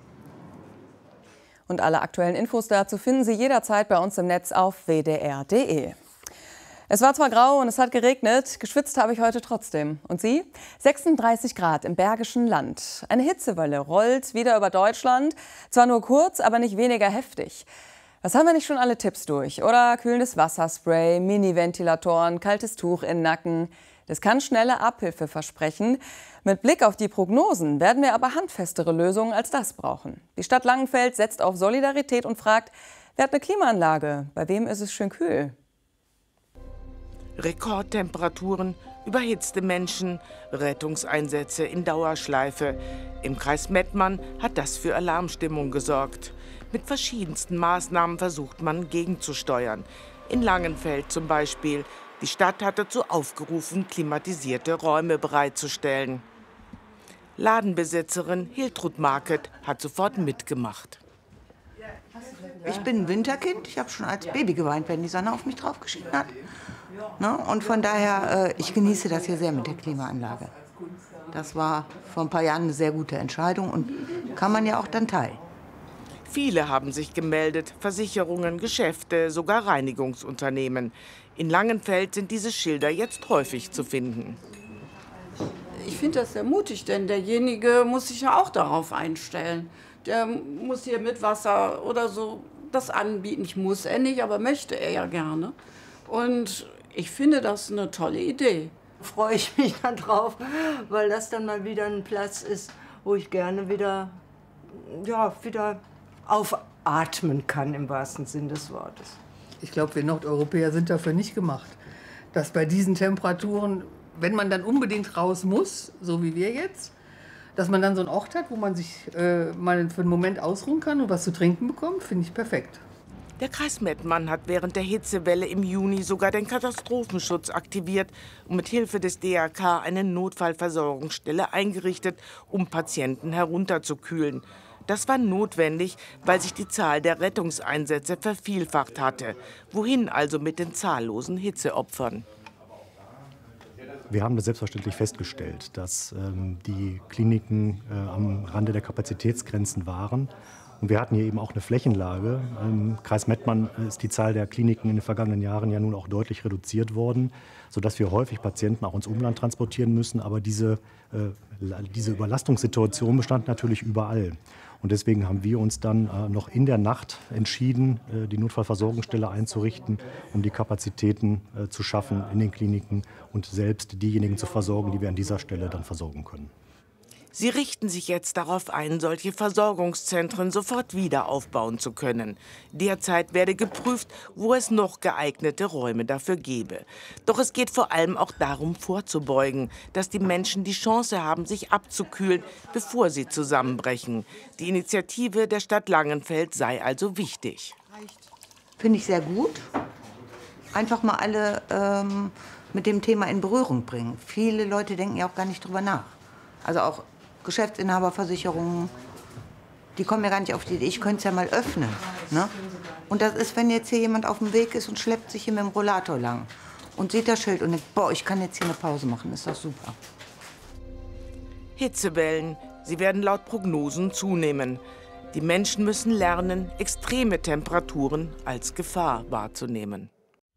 Und alle aktuellen Infos dazu finden Sie jederzeit bei uns im Netz auf wdr.de. Es war zwar grau und es hat geregnet, geschwitzt habe ich heute trotzdem. Und Sie? 36 Grad im Bergischen Land. Eine Hitzewelle rollt wieder über Deutschland. Zwar nur kurz, aber nicht weniger heftig. Was haben wir nicht schon alle Tipps durch? Oder kühlendes Wasserspray, Mini-Ventilatoren, kaltes Tuch in den Nacken. Das kann schnelle Abhilfe versprechen. Mit Blick auf die Prognosen werden wir aber handfestere Lösungen als das brauchen. Die Stadt Langenfeld setzt auf Solidarität und fragt, wer hat eine Klimaanlage? Bei wem ist es schön kühl? Rekordtemperaturen, überhitzte Menschen, Rettungseinsätze in Dauerschleife. Im Kreis Mettmann hat das für Alarmstimmung gesorgt. Mit verschiedensten Maßnahmen versucht man gegenzusteuern. In Langenfeld zum Beispiel. Die Stadt hat dazu aufgerufen, klimatisierte Räume bereitzustellen. Ladenbesitzerin Hiltrud Market hat sofort mitgemacht. Ich bin ein Winterkind. Ich habe schon als Baby geweint, wenn die Sonne auf mich drauf geschienen hat. Ne? Und von daher, ich genieße das hier sehr mit der Klimaanlage. Das war vor ein paar Jahren eine sehr gute Entscheidung und kann man ja auch dann teilen. Viele haben sich gemeldet, Versicherungen, Geschäfte, sogar Reinigungsunternehmen. In Langenfeld sind diese Schilder jetzt häufig zu finden. Ich finde das sehr mutig, denn derjenige muss sich ja auch darauf einstellen. Der muss hier mit Wasser oder so das anbieten. Ich muss er nicht, aber möchte er ja gerne. Und ich finde das eine tolle Idee. Freue ich mich dann drauf, weil das dann mal wieder ein Platz ist, wo ich gerne wieder aufatmen kann, im wahrsten Sinn des Wortes. Ich glaube, wir Nordeuropäer sind dafür nicht gemacht, dass bei diesen Temperaturen, wenn man dann unbedingt raus muss, so wie wir jetzt, dass man dann so einen Ort hat, wo man sich mal für einen Moment ausruhen kann und was zu trinken bekommt, finde ich perfekt. Der Kreis Mettmann hat während der Hitzewelle im Juni sogar den Katastrophenschutz aktiviert und mit Hilfe des DRK eine Notfallversorgungsstelle eingerichtet, um Patienten herunterzukühlen. Das war notwendig, weil sich die Zahl der Rettungseinsätze vervielfacht hatte. Wohin also mit den zahllosen Hitzeopfern? Wir haben das selbstverständlich festgestellt, dass die Kliniken am Rande der Kapazitätsgrenzen waren. Und wir hatten hier eben auch eine Flächenlage. Im Kreis Mettmann ist die Zahl der Kliniken in den vergangenen Jahren ja nun auch deutlich reduziert worden, sodass wir häufig Patienten auch ins Umland transportieren müssen. Aber diese Überlastungssituation bestand natürlich überall. Und deswegen haben wir uns dann noch in der Nacht entschieden, die Notfallversorgungsstelle einzurichten, um die Kapazitäten zu schaffen in den Kliniken und selbst diejenigen zu versorgen, die wir an dieser Stelle dann versorgen können. Sie richten sich jetzt darauf ein, solche Versorgungszentren sofort wieder aufbauen zu können. Derzeit werde geprüft, wo es noch geeignete Räume dafür gäbe. Doch es geht vor allem auch darum, vorzubeugen, dass die Menschen die Chance haben, sich abzukühlen, bevor sie zusammenbrechen. Die Initiative der Stadt Langenfeld sei also wichtig. Finde ich sehr gut. Einfach mal alle mit dem Thema in Berührung bringen. Viele Leute denken ja auch gar nicht drüber nach. Also auch Geschäftsinhaberversicherungen, die kommen ja gar nicht auf die Idee, ich könnte es ja mal öffnen. Ne? Und das ist, wenn jetzt hier jemand auf dem Weg ist und schleppt sich hier mit dem Rollator lang und sieht das Schild und denkt, boah, ich kann jetzt hier eine Pause machen, ist doch super. Hitzewellen, sie werden laut Prognosen zunehmen. Die Menschen müssen lernen, extreme Temperaturen als Gefahr wahrzunehmen.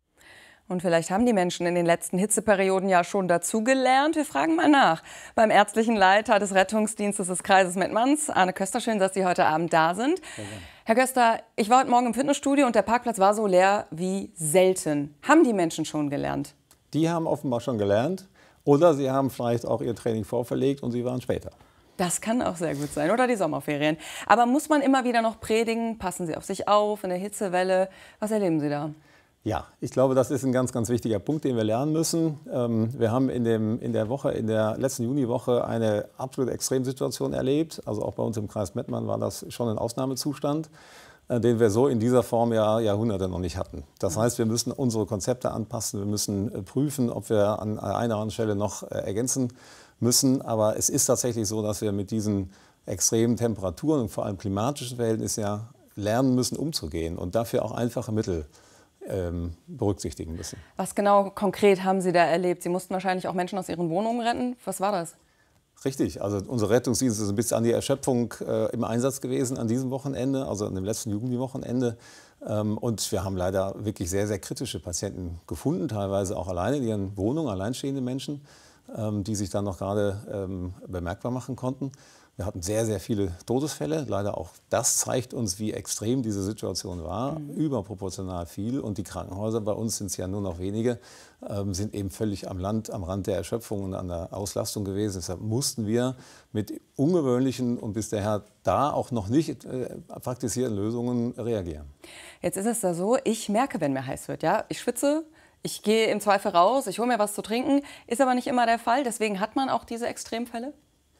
Und vielleicht haben die Menschen in den letzten Hitzeperioden ja schon dazugelernt. Wir fragen mal nach. Beim ärztlichen Leiter des Rettungsdienstes des Kreises Mettmanns, Arne Köster, schön, dass Sie heute Abend da sind. Herr Köster, ich war heute Morgen im Fitnessstudio und der Parkplatz war so leer wie selten. Haben die Menschen schon gelernt? Die haben offenbar schon gelernt. Oder sie haben vielleicht auch ihr Training vorverlegt und sie waren später. Das kann auch sehr gut sein. Oder die Sommerferien. Aber muss man immer wieder noch predigen? Passen Sie auf sich auf in der Hitzewelle. Was erleben Sie da? Ja, ich glaube, das ist ein ganz, ganz wichtiger Punkt, den wir lernen müssen. Wir haben in der letzten Juniwoche eine absolute Extremsituation erlebt. Also auch bei uns im Kreis Mettmann war das schon ein Ausnahmezustand, den wir so in dieser Form ja Jahrhunderte noch nicht hatten. Das heißt, wir müssen unsere Konzepte anpassen, wir müssen prüfen, ob wir an einer oder anderen Stelle noch ergänzen müssen. Aber es ist tatsächlich so, dass wir mit diesen extremen Temperaturen und vor allem klimatischen Verhältnissen ja lernen müssen, umzugehen und dafür auch einfache Mittel berücksichtigen müssen. Was genau konkret haben Sie da erlebt? Sie mussten wahrscheinlich auch Menschen aus ihren Wohnungen retten. Was war das? Richtig. Also unser Rettungsdienst ist ein bisschen an die Erschöpfung im Einsatz gewesen an diesem Wochenende, also an dem letzten Juni-Wochenende. Und wir haben leider wirklich sehr, sehr kritische Patienten gefunden, teilweise auch alleine in ihren Wohnungen, alleinstehende Menschen, die sich dann noch gerade bemerkbar machen konnten. Wir hatten sehr, sehr viele Todesfälle. Leider auch das zeigt uns, wie extrem diese Situation war. Überproportional viel. Und die Krankenhäuser, bei uns sind es ja nur noch wenige, sind eben völlig am Rand der Erschöpfung und an der Auslastung gewesen. Deshalb mussten wir mit ungewöhnlichen und bis daher da auch noch nicht praktizierten Lösungen reagieren. Jetzt ist es da so, ich merke, wenn mir heiß wird. Ja? Ich schwitze, ich gehe im Zweifel raus, ich hole mir was zu trinken. Ist aber nicht immer der Fall. Deswegen hat man auch diese Extremfälle.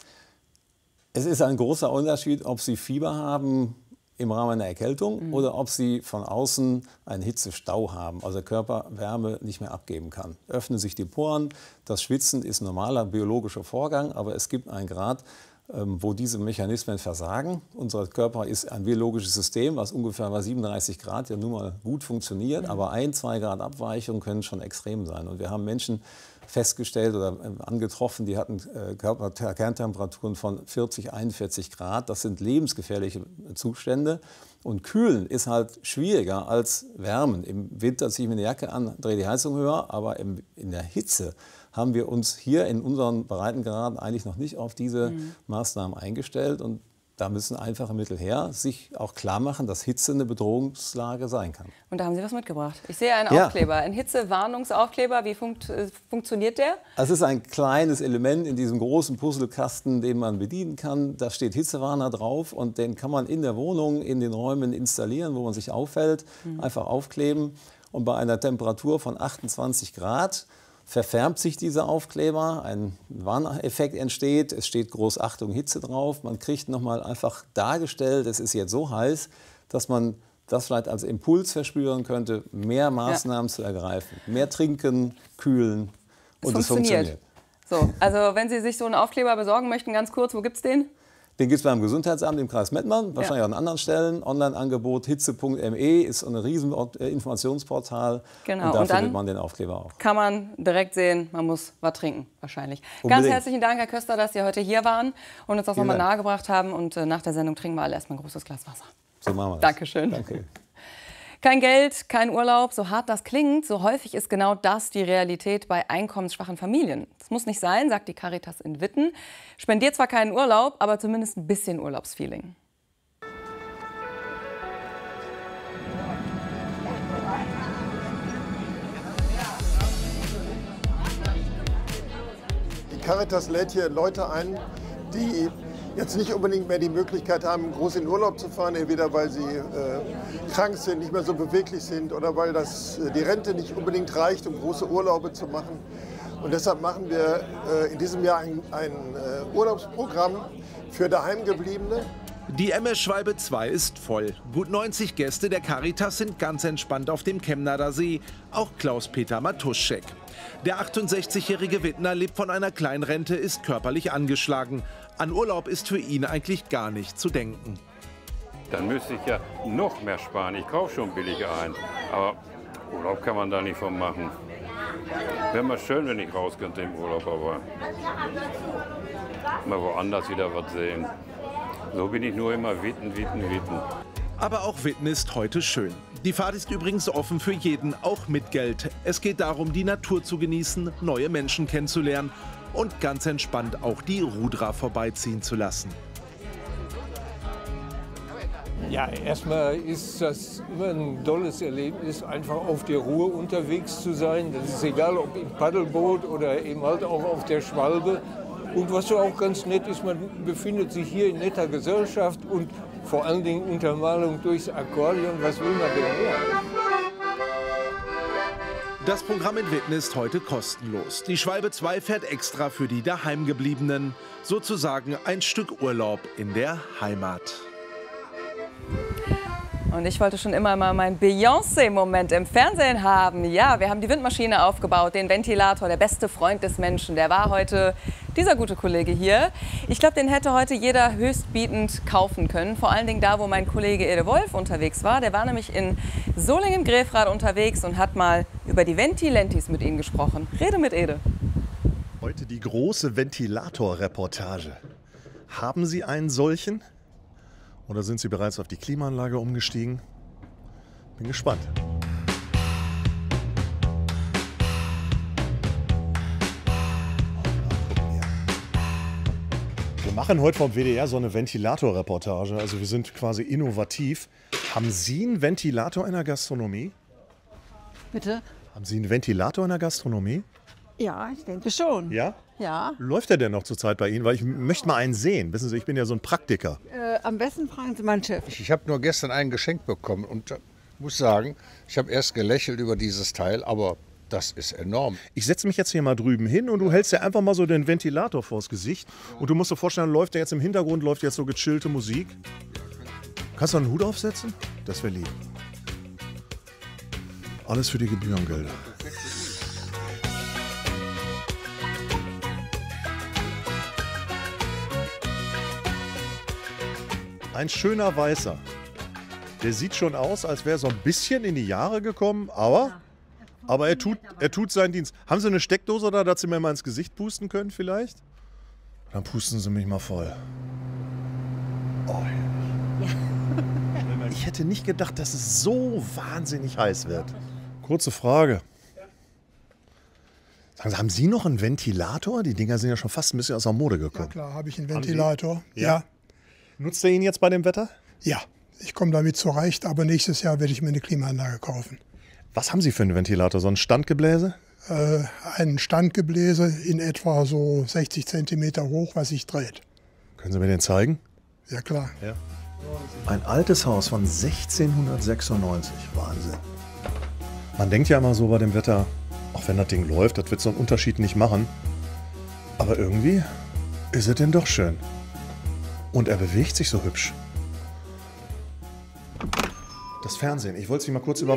Es ist ein großer Unterschied, ob Sie Fieber haben im Rahmen einer Erkältung oder ob Sie von außen einen Hitzestau haben, also der Körper Wärme nicht mehr abgeben kann. Öffnen sich die Poren, das Schwitzen ist ein normaler biologischer Vorgang, aber es gibt einen Grad, wo diese Mechanismen versagen. Unser Körper ist ein biologisches System, was ungefähr bei 37 Grad ja nun mal gut funktioniert, aber 1-2 Grad Abweichung können schon extrem sein. Und wir haben Menschen festgestellt oder angetroffen, die hatten Kerntemperaturen von 40, 41 Grad. Das sind lebensgefährliche Zustände. Und Kühlen ist halt schwieriger als Wärmen. Im Winter ziehe ich mir eine Jacke an, drehe die Heizung höher, aber in der Hitze haben wir uns hier in unseren Breitengraden eigentlich noch nicht auf diese Maßnahmen eingestellt. Und da müssen einfache Mittel her, sich auch klar machen, dass Hitze eine Bedrohungslage sein kann. Und da haben Sie was mitgebracht. Ich sehe einen Aufkleber, einen Hitzewarnungsaufkleber. Wie funktioniert der? Es ist ein kleines Element in diesem großen Puzzlekasten, den man bedienen kann. Da steht Hitzewarner drauf und den kann man in der Wohnung, in den Räumen installieren, wo man sich aufhält, einfach aufkleben. Und bei einer Temperatur von 28 Grad verfärbt sich dieser Aufkleber, ein Warneffekt entsteht, es steht groß Achtung Hitze drauf, man kriegt nochmal einfach dargestellt, es ist jetzt so heiß, dass man das vielleicht als Impuls verspüren könnte, mehr Maßnahmen zu ergreifen. Mehr trinken, kühlen und es funktioniert. So, also wenn Sie sich so einen Aufkleber besorgen möchten, ganz kurz, wo gibt's den? Den gibt es beim Gesundheitsamt im Kreis Mettmann, wahrscheinlich auch an anderen Stellen. Online-Angebot hitze.me ist ein riesen Informationsportal. Genau. Und da und dann findet man den Aufkleber auch. Kann man direkt sehen, man muss was trinken, wahrscheinlich. Unbedingt. Ganz herzlichen Dank, Herr Köster, dass Sie heute hier waren und uns das Vielen nochmal Dank. nahegebracht haben. Und nach der Sendung trinken wir alle erstmal ein großes Glas Wasser. So machen wir das. Dankeschön. Danke. Kein Geld, kein Urlaub, so hart das klingt, so häufig ist genau das die Realität bei einkommensschwachen Familien. Das muss nicht sein, sagt die Caritas in Witten. Spendiert zwar keinen Urlaub, aber zumindest ein bisschen Urlaubsfeeling. Die Caritas lädt hier Leute ein, die jetzt nicht unbedingt mehr die Möglichkeit haben, groß in Urlaub zu fahren, entweder weil sie krank sind, nicht mehr so beweglich sind oder weil die Rente nicht unbedingt reicht, um große Urlaube zu machen. Und deshalb machen wir in diesem Jahr ein Urlaubsprogramm für Daheimgebliebene. Die MS-Schwalbe 2 ist voll. Gut 90 Gäste der Caritas sind ganz entspannt auf dem Chemnader See. Auch Klaus-Peter Matuschek. Der 68-jährige Wittner lebt von einer Kleinrente, ist körperlich angeschlagen. An Urlaub ist für ihn eigentlich gar nicht zu denken. Dann müsste ich ja noch mehr sparen. Ich kaufe schon billig ein. Aber Urlaub kann man da nicht von machen. Wäre mal schön, wenn ich raus könnte im Urlaub, aber mal woanders wieder was sehen. So bin ich nur immer Witten. Aber auch Witten ist heute schön. Die Fahrt ist übrigens offen für jeden, auch mit Geld. Es geht darum, die Natur zu genießen, neue Menschen kennenzulernen und ganz entspannt auch die Rudra vorbeiziehen zu lassen. Ja, erstmal ist das immer ein tolles Erlebnis, einfach auf der Ruhr unterwegs zu sein. Das ist egal, ob im Paddelboot oder eben halt auch auf der Schwalbe. Und was so auch ganz nett ist, man befindet sich hier in netter Gesellschaft und vor allen Dingen Untermalung durchs Akkordeon. Was will man denn mehr? Das Programm in Witten ist heute kostenlos. Die Schwalbe 2 fährt extra für die Daheimgebliebenen. Sozusagen ein Stück Urlaub in der Heimat. Und ich wollte schon immer mal meinen Beyoncé-Moment im Fernsehen haben. Ja, wir haben die Windmaschine aufgebaut, den Ventilator, der beste Freund des Menschen. Der war heute dieser gute Kollege hier. Ich glaube, den hätte heute jeder höchstbietend kaufen können. Vor allen Dingen da, wo mein Kollege Ede Wolf unterwegs war. Der war nämlich in Solingen-Grefrath unterwegs und hat mal über die Ventilentis mit Ihnen gesprochen. Rede mit Ede. Heute die große Ventilator-Reportage. Haben Sie einen solchen? Oder sind Sie bereits auf die Klimaanlage umgestiegen? Bin gespannt. Wir machen heute vom WDR so eine Ventilator-Reportage. Also wir sind quasi innovativ. Haben Sie einen Ventilator in der Gastronomie? Bitte? Haben Sie einen Ventilator in der Gastronomie? Ja, ich denke schon. Ja? Ja. Läuft der denn noch zurzeit bei Ihnen? Weil ich möchte mal einen sehen. Wissen Sie, ich bin ja so ein Praktiker. Am besten fragen Sie meinen Chef. Ich habe nur gestern ein Geschenk bekommen und muss sagen, ich habe erst gelächelt über dieses Teil, aber das ist enorm. Ich setze mich jetzt hier mal drüben hin und du hältst dir einfach mal so den Ventilator vors Gesicht. Und du musst dir vorstellen, läuft der jetzt im Hintergrund, läuft jetzt so gechillte Musik. Kannst du einen Hut aufsetzen? Das wäre lieb. Alles für die Gebührengelder. Ein schöner Weißer. Der sieht schon aus, als wäre er so ein bisschen in die Jahre gekommen, aber er tut seinen Dienst. Haben Sie eine Steckdose da, dass Sie mir mal ins Gesicht pusten können vielleicht? Dann pusten Sie mich mal voll. Oh, ja. Ich hätte nicht gedacht, dass es so wahnsinnig heiß wird. Kurze Frage. Sagen Sie, haben Sie noch einen Ventilator? Die Dinger sind ja schon fast ein bisschen aus der Mode gekommen. Ja klar, habe ich einen Ventilator. Ja. Nutzt er ihn jetzt bei dem Wetter? Ja, ich komme damit zurecht, aber nächstes Jahr werde ich mir eine Klimaanlage kaufen. Was haben Sie für einen Ventilator? So ein Standgebläse? Ein Standgebläse in etwa so 60 cm hoch, was sich dreht. Können Sie mir den zeigen? Ja, klar. Ja. Ein altes Haus von 1696. Wahnsinn. Man denkt ja immer so bei dem Wetter, auch wenn das Ding läuft, das wird so einen Unterschied nicht machen. Aber irgendwie ist es denn doch schön. Und er bewegt sich so hübsch. Das Fernsehen. Ich wollte Sie mal kurz